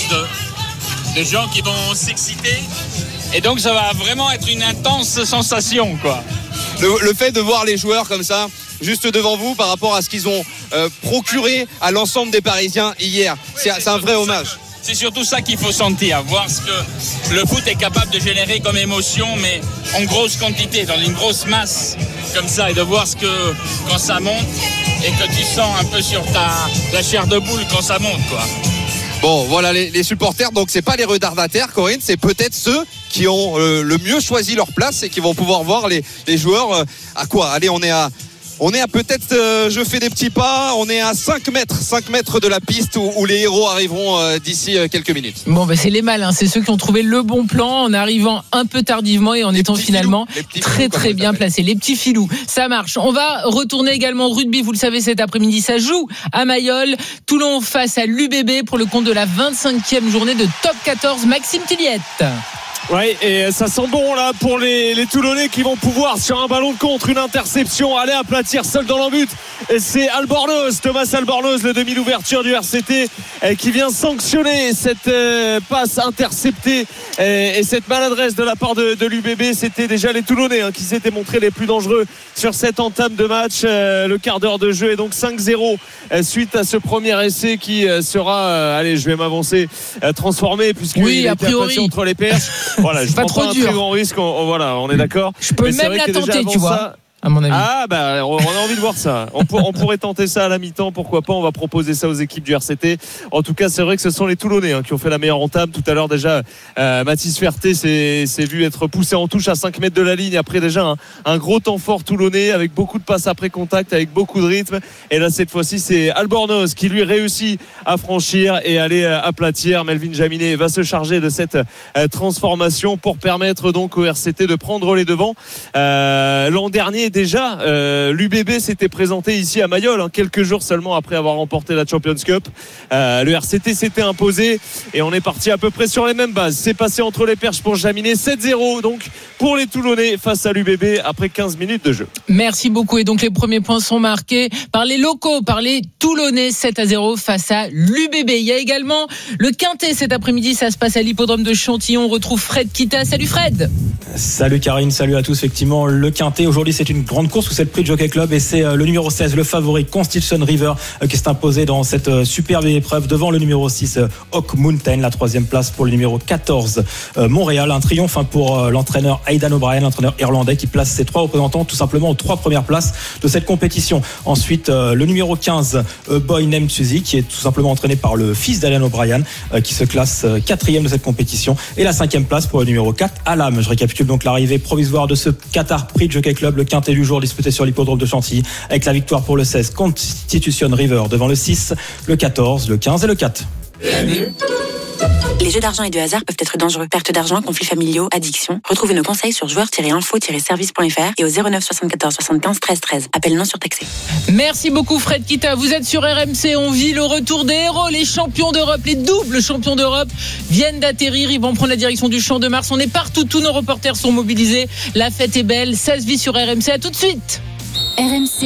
de, de gens qui vont s'exciter. Et donc ça va vraiment être une intense sensation, quoi. Le, le fait de voir les joueurs comme ça, juste devant vous, par rapport à ce qu'ils ont euh, procuré à l'ensemble des Parisiens hier, c'est, c'est, c'est un vrai hommage. C'est surtout ça qu'il faut sentir, voir ce que le foot est capable de générer comme émotion, mais en grosse quantité, dans une grosse masse comme ça, et de voir ce que quand ça monte et que tu sens un peu sur ta la chair de poule quand ça monte, quoi. Bon, voilà les, les supporters, donc c'est pas les retardataires, Corinne, c'est peut-être ceux qui ont euh, le mieux choisi leur place et qui vont pouvoir voir les, les joueurs euh, à quoi? Allez, on est à on est à peut-être euh, je fais des petits pas, on est à cinq mètres de la piste où, où les héros arriveront euh, d'ici euh, quelques minutes. Bon, bah, c'est les malins, c'est ceux qui ont trouvé le bon plan en arrivant un peu tardivement et en les étant finalement très filous, très bien placés. Les petits filous, ça marche. On va retourner également au rugby, vous le savez, cet après-midi, ça joue à Mayol. Toulon face à l'U B B pour le compte de la vingt-cinquième journée de Top quatorze. Maxime Tilliette. Ouais, et ça sent bon là pour les, les Toulonnais qui vont pouvoir, sur un ballon de contre, une interception, aller aplatir seul dans l'embut. C'est Albornoz, Thomas Albornoz, le demi d'ouverture du R C T, qui vient sanctionner cette passe interceptée et cette maladresse de la part de, de l'U B B. C'était déjà les Toulonnais hein, qui s'étaient montrés les plus dangereux sur cette entame de match. Le quart d'heure de jeu est donc cinq zéro suite à ce premier essai qui sera, allez, je vais m'avancer, transformé puisqu'il oui, était aplati entre les perches. Voilà, je pas prends trop pas un dur. très grand risque, on, on, voilà, on est d'accord. Je peux mais même la tenter, tu vois. Ça, à mon avis. Ah bah on a envie de voir ça. On, pour, on pourrait tenter ça à la mi-temps, pourquoi pas. On va proposer ça aux équipes du R C T. En tout cas, c'est vrai que ce sont les Toulonnais hein, qui ont fait la meilleure entame. Tout à l'heure déjà, euh, Mathis Ferté s'est, s'est vu être poussé en touche à cinq mètres de la ligne. Après déjà un, un gros temps fort toulonnais avec beaucoup de passes après contact, avec beaucoup de rythme. Et là cette fois-ci, c'est Albornoz qui lui réussit à franchir et aller aplatir. Melvin Jaminet va se charger de cette euh, transformation pour permettre donc au R C T de prendre les devants. Euh, l'an dernier déjà, euh, l'U B B s'était présenté ici à Mayol, hein, quelques jours seulement après avoir remporté la Champions Cup. Euh, le R C T s'était imposé et on est parti à peu près sur les mêmes bases. C'est passé entre les perches pour Jaminet, sept zéro donc pour les Toulonnais face à l'U B B après quinze minutes de jeu. Merci beaucoup. Et donc les premiers points sont marqués par les locaux, par les Toulonnais, sept à zéro face à l'U B B. Il y a également le Quintet cet après-midi, ça se passe à l'hippodrome de Chantillon. On retrouve Fred Kita. Salut Fred. Salut Karine, salut à tous. Effectivement, le Quintet aujourd'hui c'est une grande course où c'est le prix de Jockey Club et c'est le numéro seize, le favori Constitution River qui s'est imposé dans cette superbe épreuve devant le numéro six Hawk Mountain. La troisième place pour le numéro quatorze Montréal. Un triomphe pour l'entraîneur Aidan O'Brien, l'entraîneur irlandais qui place ses trois représentants tout simplement aux trois premières places de cette compétition. Ensuite le numéro quinze Boy Named Suzy qui est tout simplement entraîné par le fils d'Aidan O'Brien qui se classe quatrième de cette compétition. Et la cinquième place pour le numéro quatre Alam. Je récapitule donc l'arrivée provisoire de ce Qatar Prix de Jockey Club, le Quintet du jour disputé sur l'hippodrome de Chantilly avec la victoire pour le seize Constitution River devant le six, le quatorze, le quinze et le quatre. Les jeux d'argent et de hasard peuvent être dangereux. Perte d'argent, conflits familiaux, addiction. Retrouvez nos conseils sur joueurs tiret info tiret service point f r et au zéro neuf soixante-quatorze soixante-quinze treize treize. Appel non surtaxé. Merci beaucoup Fred Kita. Vous êtes sur R M C. On vit le retour des héros. Les champions d'Europe, les doubles champions d'Europe viennent d'atterrir. Ils vont prendre la direction du Champ de Mars. On est partout. Tous nos reporters sont mobilisés. La fête est belle. Ça se vit sur R M C. À tout de suite. R M C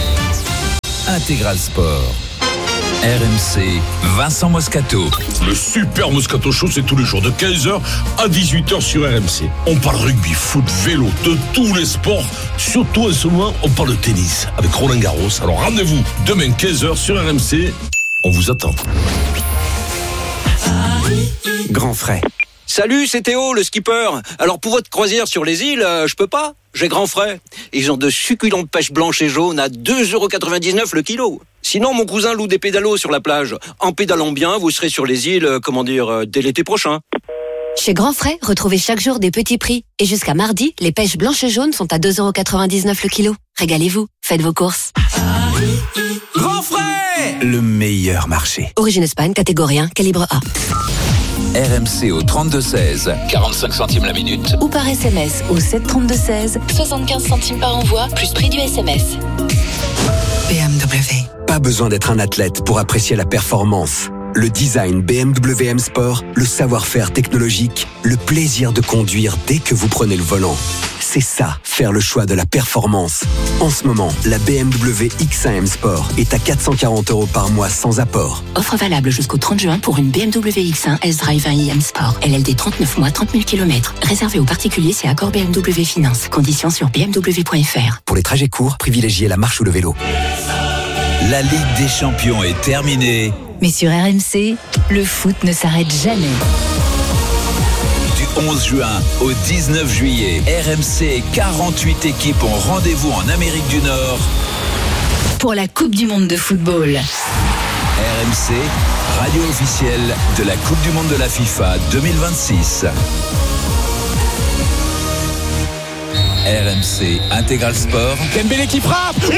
Intégral Sport. R M C, Vincent Moscato. Le super Moscato Show, c'est tous les jours de quinze heures à dix-huit heures sur R M C. On parle rugby, foot, vélo, de tous les sports. Surtout en ce moment, on parle tennis avec Roland Garros. Alors rendez-vous demain quinze heures sur R M C. On vous attend. Grand frais. Salut, c'est Théo, le skipper. Alors pour votre croisière sur les îles, euh, je peux pas. J'ai grand frais. Ils ont de succulentes pêches blanches et jaunes à deux euros quatre-vingt-dix-neuf le kilo. Sinon, mon cousin loue des pédalos sur la plage. En pédalant bien, vous serez sur les îles, euh, comment dire, euh, dès l'été prochain. Chez Grand Frais, retrouvez chaque jour des petits prix. Et jusqu'à mardi, les pêches blanches et jaunes sont à deux euros quatre-vingt-dix-neuf le kilo. Régalez-vous, faites vos courses. Grand Frais, le meilleur marché. Origine Espagne, catégorie un, calibre A. R M C au trente-deux seize, quarante-cinq centimes la minute. Ou par S M S au sept trente-deux seize, soixante-quinze centimes par envoi, plus prix du S M S. B M W. Pas besoin d'être un athlète pour apprécier la performance. Le design B M W M Sport, le savoir-faire technologique, le plaisir de conduire dès que vous prenez le volant. C'est ça, faire le choix de la performance. En ce moment, la B M W X un M Sport est à quatre cent quarante euros par mois sans apport. Offre valable jusqu'au trente juin pour une B M W X un S-Drive un i M Sport. L L D trente-neuf mois, trente mille kilomètres. Réservé aux particuliers, c'est accord B M W Finance. Conditions sur b m w point f r. Pour les trajets courts, privilégiez la marche ou le vélo. La Ligue des Champions est terminée. Mais sur R M C, le foot ne s'arrête jamais. Du onze juin au dix-neuf juillet, R M C et quarante-huit équipes ont rendez-vous en Amérique du Nord pour la Coupe du Monde de football. R M C, radio officielle de la Coupe du Monde de la FIFA deux mille vingt-six. R M C Intégral Sport. Dembélé qui frappe. Oui,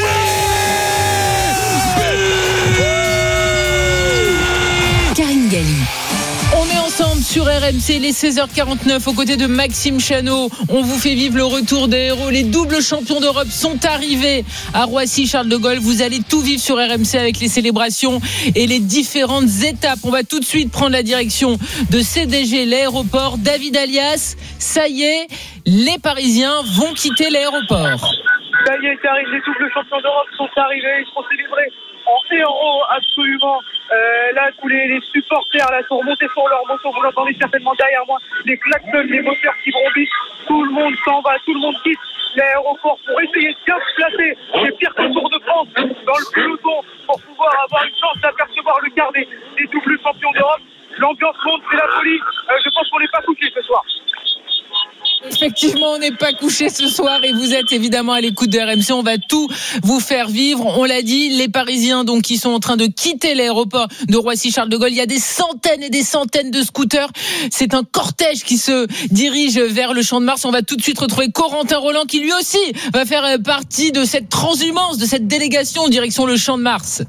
Karine Galli. On est ensemble sur R M C, les seize heures quarante-neuf, aux côtés de Maxime Chanot. On vous fait vivre le retour des héros. Les doubles champions d'Europe sont arrivés à Roissy-Charles de Gaulle. Vous allez tout vivre sur R M C avec les célébrations et les différentes étapes. On va tout de suite prendre la direction de C D G, l'aéroport. David Alias, ça y est, les Parisiens vont quitter l'aéroport. Ça y est, Karine, les doubles champions d'Europe sont arrivés. Ils seront célébrés en héros, absolument. Euh, là, tous les, les supporters là sont remontés sur leur moto. Vous l'entendez certainement derrière moi. Les klaxons, les moteurs qui brombissent. Tout le monde s'en va, tout le monde quitte l'aéroport pour essayer de bien se placer. C'est pire que le Tour de France dans le peloton pour pouvoir avoir une chance d'apercevoir le quart des, des doubles champions d'Europe. L'ambiance monte, c'est la folie. Euh, je pense qu'on n'est pas couché ce soir. effectivement, on n'est pas couché ce soir et vous êtes évidemment à l'écoute de R M C. On va tout vous faire vivre. On l'a dit, les Parisiens donc qui sont en train de quitter l'aéroport de Roissy-Charles de Gaulle. Il y a des centaines et des centaines de scooters. C'est un cortège qui se dirige vers le Champ de Mars. On va tout de suite retrouver Corentin Roland qui lui aussi va faire partie de cette transhumance, de cette délégation en direction le Champ de Mars.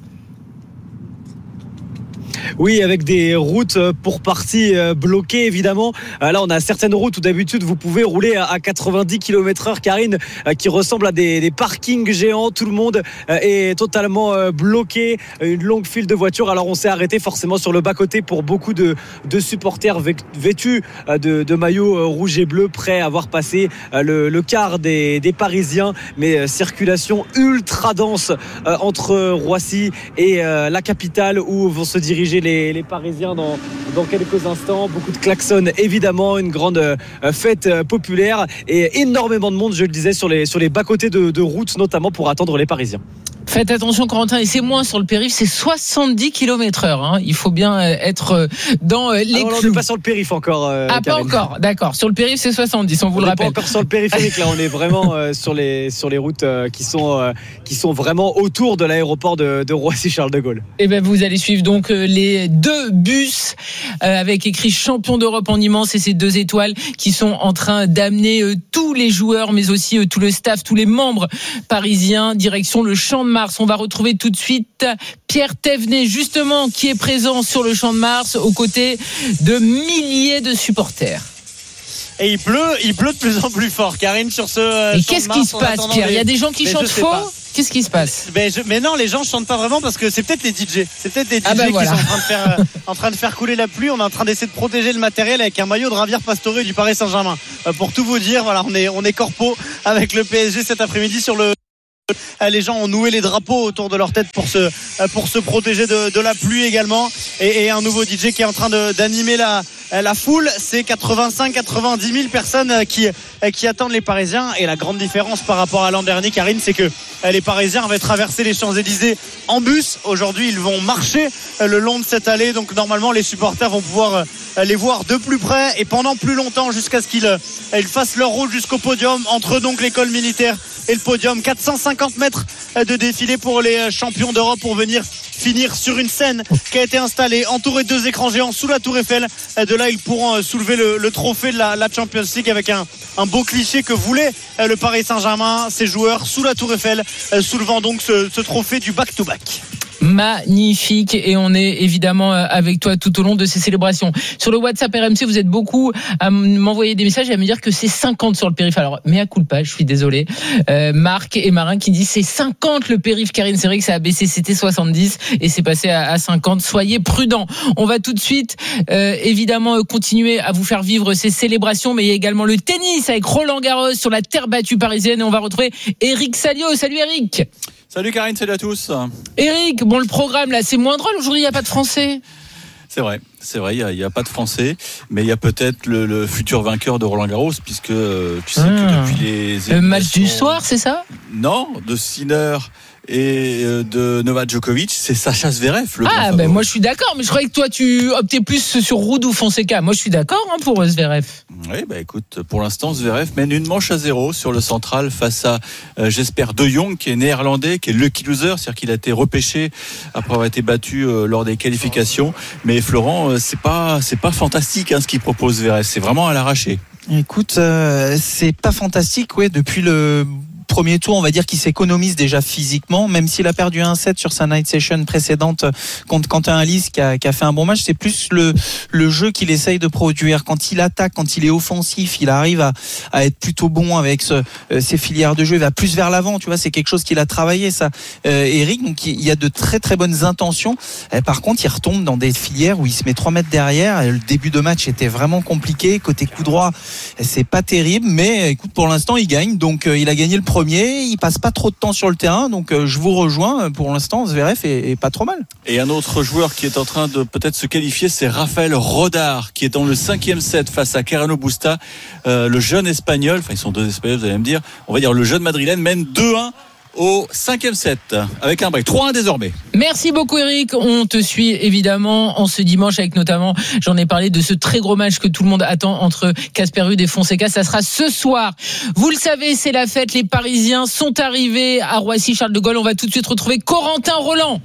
Oui, avec des routes pour partie bloquées évidemment. Là, on a certaines routes où d'habitude vous pouvez rouler à quatre-vingt-dix kilomètres heure, Karine, qui ressemblent à des, des parkings géants. Tout le monde est totalement bloqué, une longue file de voitures. Alors on s'est arrêté forcément sur le bas-côté pour beaucoup de, de supporters vêtus de, de maillots rouge et bleu, prêts à voir passer le, le quart des, des Parisiens. Mais circulation ultra dense entre Roissy et la capitale où vont se diriger Les, les Parisiens dans, dans quelques instants. Beaucoup de klaxons évidemment, une grande euh, fête euh, populaire et énormément de monde, je le disais, sur les, sur les bas-côtés de, de route, notamment pour attendre les Parisiens. Faites attention Corentin, et c'est moins sur le périph', c'est soixante-dix kilomètres heure, hein. Il faut bien être dans les ah, on n'est pas sur le périph' encore euh, Ah Karine. Pas encore, d'accord. Sur le périph' c'est soixante-dix, on vous on le rappelle. On n'est pas encore sur le périphérique, là on est vraiment euh, sur, les, sur les routes euh, qui, sont, euh, qui sont vraiment autour de l'aéroport de, de Roissy-Charles de Gaulle. Et ben vous allez suivre donc euh, les deux bus euh, avec écrit champion d'Europe en immense et ces deux étoiles qui sont en train d'amener euh, tous les joueurs mais aussi euh, tout le staff, tous les membres parisiens direction le Champ de Mars. On va retrouver tout de suite Pierre Thévenet justement qui est présent sur le Champ de Mars aux côtés de milliers de supporters. Et il pleut, il pleut de plus en plus fort, Karine, sur ce euh, Et qu'est-ce qui se passe, Pierre les... Il y a des gens qui mais chantent faux. Qu'est-ce qui se passe? mais, je, mais non, les gens chantent pas vraiment parce que c'est peut-être les D J. C'est peut-être les D J ah ben qui voilà. sont en train de faire, euh, en train de faire couler la pluie. On est en train d'essayer de protéger le matériel avec un maillot de Javier Pastore du Paris Saint-Germain. Euh, pour tout vous dire, voilà, on est, on est corpo avec le P S G cet après-midi sur le. Les gens ont noué les drapeaux autour de leur tête pour se, pour se protéger de, de la pluie également. Et, et un nouveau D J qui est en train de, d'animer la, la foule. C'est quatre-vingt-cinq à quatre-vingt-dix mille personnes qui, qui attendent les Parisiens. Et la grande différence par rapport à l'an dernier, Karine, c'est que les Parisiens avaient traversé les Champs-Élysées en bus. Aujourd'hui, ils vont marcher le long de cette allée. Donc normalement, les supporters vont pouvoir les voir de plus près et pendant plus longtemps jusqu'à ce qu'ils ils fassent leur route jusqu'au podium. Entre donc l'école militaire et le podium, quatre cent cinquante mètres de défilé pour les champions d'Europe pour venir finir sur une scène qui a été installée entourée de deux écrans géants sous la Tour Eiffel. De là ils pourront soulever le, le trophée de la, la Champions League avec un, un beau cliché que voulait le Paris Saint-Germain, ses joueurs sous la Tour Eiffel soulevant donc ce, ce trophée du back-to-back. Magnifique, et on est évidemment avec toi tout au long de ces célébrations. Sur le WhatsApp R M C, vous êtes beaucoup à m'envoyer des messages et à me dire que c'est cinquante sur le périph'. Alors, mea culpa, je suis désolé. Euh, Marc et Marin qui disent c'est cinquante le périph'. Karine, c'est vrai que ça a baissé, c'était soixante-dix et c'est passé à, à cinquante. Soyez prudents. On va tout de suite euh, évidemment continuer à vous faire vivre ces célébrations, mais il y a également le tennis avec Roland Garros sur la terre battue parisienne et on va retrouver Eric Salio. Salut Eric. Salut Karine, salut à tous. Eric, bon le programme là, c'est moins drôle aujourd'hui, il n'y a pas de Français. C'est vrai, c'est vrai, il n'y a, a pas de Français, mais il y a peut-être le, le futur vainqueur de Roland Garros, puisque euh, tu sais ah. que depuis les... Le match du soir, c'est ça? Non, de Sinner et de Novak Djokovic, c'est Sacha Zverev le ah ben moi je suis d'accord, mais je croyais que toi tu optais plus sur Ruud ou Fonseca. Moi je suis d'accord hein, pour Zverev. Oui bah écoute, pour l'instant Zverev mène une manche à zéro sur le central face à euh, j'espère De Jong qui est néerlandais, qui est lucky loser, c'est-à-dire qu'il a été repêché après avoir été battu euh, lors des qualifications. Mais Florent, euh, c'est pas c'est pas fantastique hein, ce qu'il propose Zverev, c'est vraiment à l'arraché. Écoute, euh, c'est pas fantastique, ouais, depuis le premier tour, on va dire qu'il s'économise déjà physiquement, même s'il a perdu un set sur sa night session précédente contre Quentin Halys qui a, qui a fait un bon match. C'est plus le, le jeu qu'il essaye de produire. Quand il attaque, quand il est offensif, il arrive à, à être plutôt bon avec ce, euh, ses filières de jeu. Il va plus vers l'avant, tu vois, c'est quelque chose qu'il a travaillé, ça, euh, Eric. Donc il y a de très très bonnes intentions. Et par contre, il retombe dans des filières où il se met trois mètres derrière. Et le début de match était vraiment compliqué. Côté coup droit, c'est pas terrible, mais écoute, pour l'instant, il gagne. Donc euh, il a gagné le premier. Il passe pas trop de temps sur le terrain, donc euh, je vous rejoins. Pour l'instant, Zverev est, est pas trop mal. Et un autre joueur qui est en train de peut-être se qualifier, c'est Rafael Rodar, qui est dans le cinquième set face à Carreno Busta, euh, le jeune espagnol. Enfin, ils sont deux espagnols, vous allez me dire. On va dire le jeune madrilène mène deux un au cinquième set avec un break. trois un désormais. Merci beaucoup Eric, on te suit évidemment en ce dimanche avec notamment, j'en ai parlé de ce très gros match que tout le monde attend entre Casper Ruud et Fonseca, ça sera ce soir. Vous le savez, c'est la fête, les Parisiens sont arrivés à Roissy-Charles de Gaulle. On va tout de suite retrouver Corentin Roland.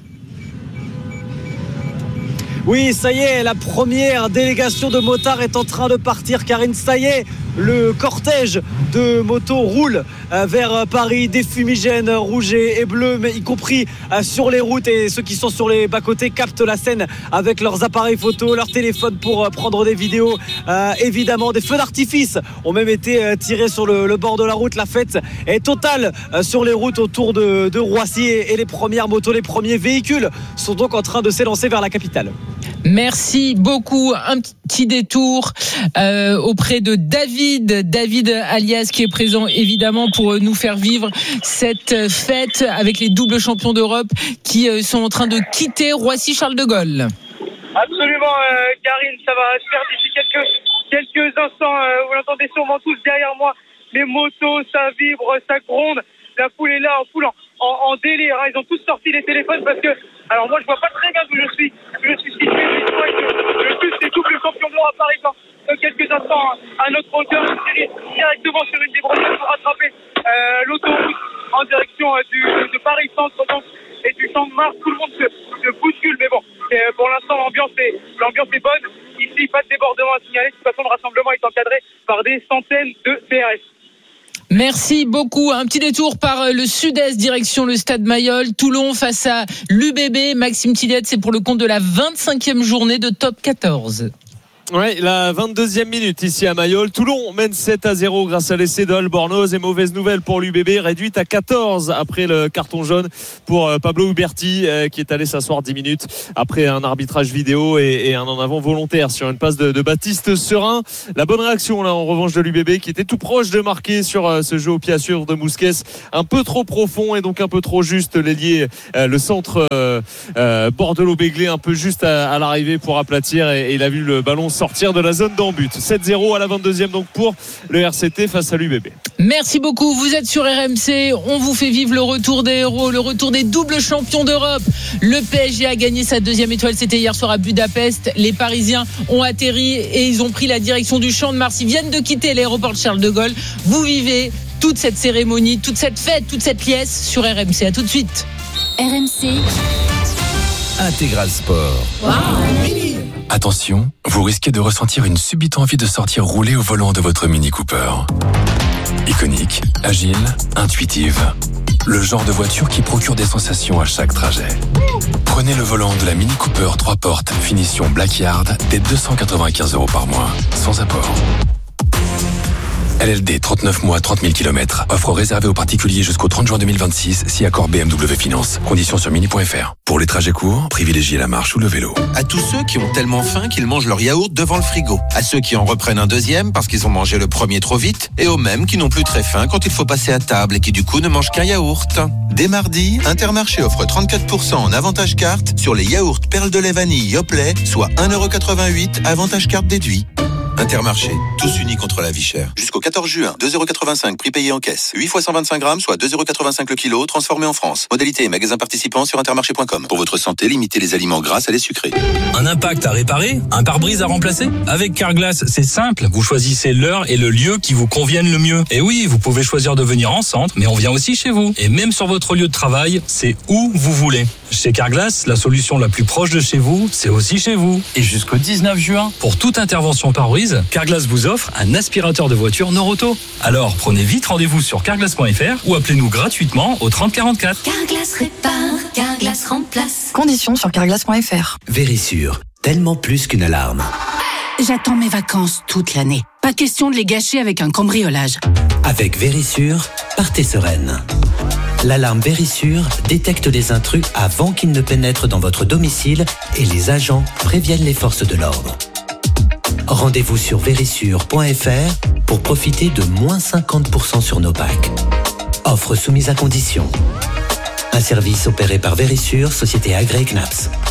Oui, ça y est, la première délégation de motards est en train de partir. Karine, ça y est, le cortège de motos roule vers Paris, des fumigènes rouges et bleus, mais y compris sur les routes, et ceux qui sont sur les bas-côtés captent la scène avec leurs appareils photo, leurs téléphones pour prendre des vidéos. Euh, évidemment, des feux d'artifice ont même été tirés sur le, le bord de la route. La fête est totale sur les routes autour de, de Roissy, et, et les premières motos, les premiers véhicules sont donc en train de s'élancer vers la capitale. Merci beaucoup. Un petit détour euh, auprès de David, David alias qui est présent évidemment pour nous faire vivre cette fête avec les doubles champions d'Europe qui euh, sont en train de quitter Roissy-Charles de Gaulle. Absolument, euh, Karine, ça va se faire d'ici quelques, quelques instants. Euh, vous l'entendez sûrement tous derrière moi. Les motos, ça vibre, ça gronde. La foule est là en foule en, en, en délire. Hein. Ils ont tous sorti les téléphones parce que, alors moi je vois pas très bien d'où je suis. Je suis situé, mais je vois que le plus des doubles champions d'Europe apparaît dans quelques instants à notre hauteur. On dirige directement sur une des brochettes pour rattraper euh, l'autoroute en direction euh, du, de Paris Centre donc, et du Champ de Mars. Tout le monde se, se bouscule, mais bon, et, euh, pour l'instant l'ambiance est, l'ambiance est bonne. Ici, pas de débordement à signaler. De toute façon, le rassemblement est encadré par des centaines de C R S. Merci beaucoup. Un petit détour par le sud-est, direction le stade Mayol. Toulon face à l'U B B. Maxime Tillette, c'est pour le compte de la vingt-cinquième journée de top quatorze. Ouais, la vingt-deuxième minute ici à Mayol. Toulon mène sept à zéro grâce à l'essai d'Albornoz, et mauvaise nouvelle pour l'U B B, réduite à quatorze après le carton jaune pour Pablo Uberti qui est allé s'asseoir dix minutes après un arbitrage vidéo et, et un en avant volontaire sur une passe de, de Baptiste Serin. La bonne réaction là en revanche de l'U B B qui était tout proche de marquer sur ce jeu au pied sûr de Mousquès, un peu trop profond et donc un peu trop juste. L'ailier, euh, le centre euh, euh, Bordelot-Béglé un peu juste à, à l'arrivée pour aplatir, et, et il a vu le ballon sortir de la zone d'en-but. sept zéro à la vingt-deuxième donc pour le R C T face à l'U B B. Merci beaucoup, vous êtes sur R M C, on vous fait vivre le retour des héros, le retour des doubles champions d'Europe. Le P S G a gagné sa deuxième étoile, c'était hier soir à Budapest. Les Parisiens ont atterri et ils ont pris la direction du Champ de Mars. Ils viennent de quitter l'aéroport de Charles de Gaulle. Vous vivez toute cette cérémonie, toute cette fête, toute cette liesse sur R M C. À tout de suite. R M C Intégral Sport. Wow. Attention, vous risquez de ressentir une subite envie de sortir rouler au volant de votre Mini Cooper. Iconique, agile, intuitive. Le genre de voiture qui procure des sensations à chaque trajet. Prenez le volant de la Mini Cooper trois portes, finition Blackyard, dès deux cent quatre-vingt-quinze euros par mois, sans apport. L L D, trente-neuf mois, trente mille kilomètres. Offre réservée aux particuliers jusqu'au trente juin deux mille vingt-six, si accord B M W Finance. Conditions sur mini point f r. Pour les trajets courts, privilégiez la marche ou le vélo. À tous ceux qui ont tellement faim qu'ils mangent leur yaourt devant le frigo. À ceux qui en reprennent un deuxième parce qu'ils ont mangé le premier trop vite. Et aux mêmes qui n'ont plus très faim quand il faut passer à table et qui du coup ne mangent qu'un yaourt. Dès mardi, Intermarché offre trente-quatre pour cent en avantage carte sur les yaourts perles de lait vanille Yoplait, soit un euro quatre-vingt-huit, avantage carte déduit. Intermarché, tous unis contre la vie chère. Jusqu'au quatorze juin, deux euros quatre-vingt-cinq prix payé en caisse. huit fois cent vingt-cinq grammes, soit deux euros quatre-vingt-cinq le kilo, transformé en France. Modalité et magasin participant sur intermarché point com. Pour votre santé, limitez les aliments gras à lait sucré. Un impact à réparer? Un pare-brise à remplacer? Avec Carglass, c'est simple. Vous choisissez l'heure et le lieu qui vous conviennent le mieux. Et oui, vous pouvez choisir de venir en centre, mais on vient aussi chez vous. Et même sur votre lieu de travail, c'est où vous voulez. Chez Carglass, la solution la plus proche de chez vous, c'est aussi chez vous. Et jusqu'au dix-neuf juin, pour toute intervention pare-brise, Carglass vous offre un aspirateur de voiture Noroto. Alors prenez vite rendez-vous sur carglass point f r ou appelez-nous gratuitement au trente quarante-quatre. Carglass répare, Carglass remplace. Conditions sur carglass point f r. Vérissure, tellement plus qu'une alarme. J'attends mes vacances toute l'année. Pas question de les gâcher avec un cambriolage. Avec Vérissure, partez sereine. L'alarme Vérissure détecte les intrus avant qu'ils ne pénètrent dans votre domicile et les agents préviennent les forces de l'ordre. Rendez-vous sur vérissure point f r pour profiter de moins cinquante pour cent sur nos packs. Offre soumise à condition. Un service opéré par Vérissure, société agréée C N A P S.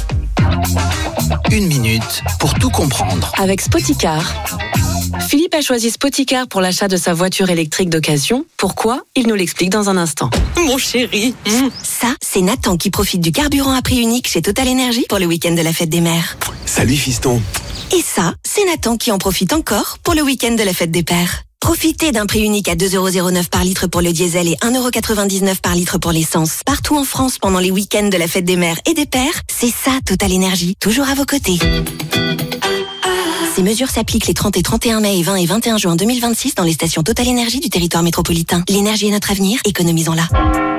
Une minute pour tout comprendre. Avec Spoticar. Philippe a choisi Spoticar pour l'achat de sa voiture électrique d'occasion. Pourquoi ? Il nous l'explique dans un instant. Mon chéri. Mmh. Ça, c'est Nathan qui profite du carburant à prix unique chez Total Energy pour le week-end de la fête des mères. Salut fiston. Et ça, c'est Nathan qui en profite encore pour le week-end de la fête des pères. Profitez d'un prix unique à deux euros zéro neuf par litre pour le diesel et un euro quatre-vingt-dix-neuf par litre pour l'essence. Partout en France pendant les week-ends de la fête des mères et des pères, c'est ça Total Energy, toujours à vos côtés. Ces mesures s'appliquent les trente et trente et un mai et vingt et vingt et un juin deux mille vingt-six dans les stations Total Energy du territoire métropolitain. L'énergie est notre avenir, économisons-la.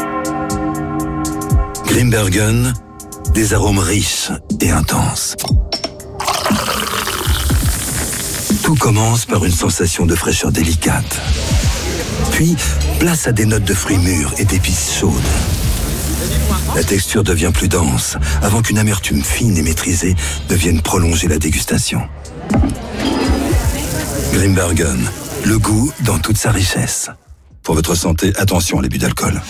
Grimbergen, des arômes riches et intenses. Tout commence par une sensation de fraîcheur délicate. Puis, place à des notes de fruits mûrs et d'épices chaudes. La texture devient plus dense, avant qu'une amertume fine et maîtrisée ne vienne prolonger la dégustation. Grimbergen, le goût dans toute sa richesse. Pour votre santé, attention à l'abus d'alcool.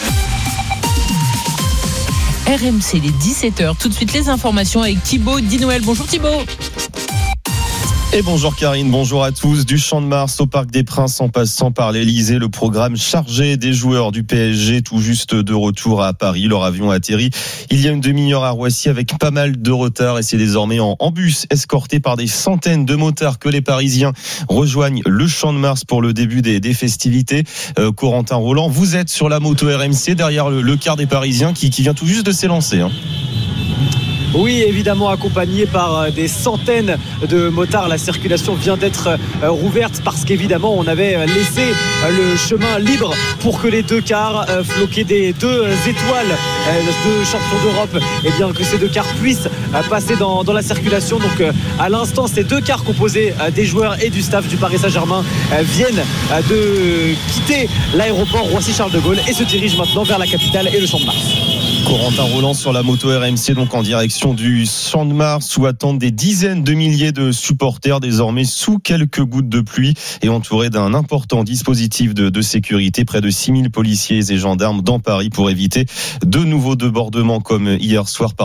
R M C, les dix-sept heures. Tout de suite, les informations avec Thibaut Dinoël. Bonjour Thibaut. Et bonjour Karine, bonjour à tous. Du Champ de Mars au Parc des Princes en passant par l'Elysée, le programme chargé des joueurs du P S G tout juste de retour à Paris. Leur avion a atterri il y a une demi-heure à Roissy avec pas mal de retard et c'est désormais en, en bus escorté par des centaines de motards que les Parisiens rejoignent le Champ de Mars pour le début des, des festivités. Euh, Corentin Roland, vous êtes sur la moto R M C derrière le, le quart des Parisiens qui, qui vient tout juste de s'élancer. Hein. Oui, évidemment accompagné par des centaines de motards. La circulation vient d'être rouverte parce qu'évidemment on avait laissé le chemin libre pour que les deux cars floqués des deux étoiles de champions d'Europe, et bien que ces deux cars puissent passer dans, dans la circulation. Donc à l'instant, ces deux cars composés des joueurs et du staff du Paris Saint-Germain viennent de quitter l'aéroport Roissy-Charles de Gaulle et se dirigent maintenant vers la capitale et le Champ de Mars. Corentin Roland sur la moto R M C, donc en direction du Champ de Mars où attendent des dizaines de milliers de supporters désormais sous quelques gouttes de pluie et entourés d'un important dispositif de, de sécurité. Près de six mille policiers et gendarmes dans Paris pour éviter de nouveaux débordements comme hier soir par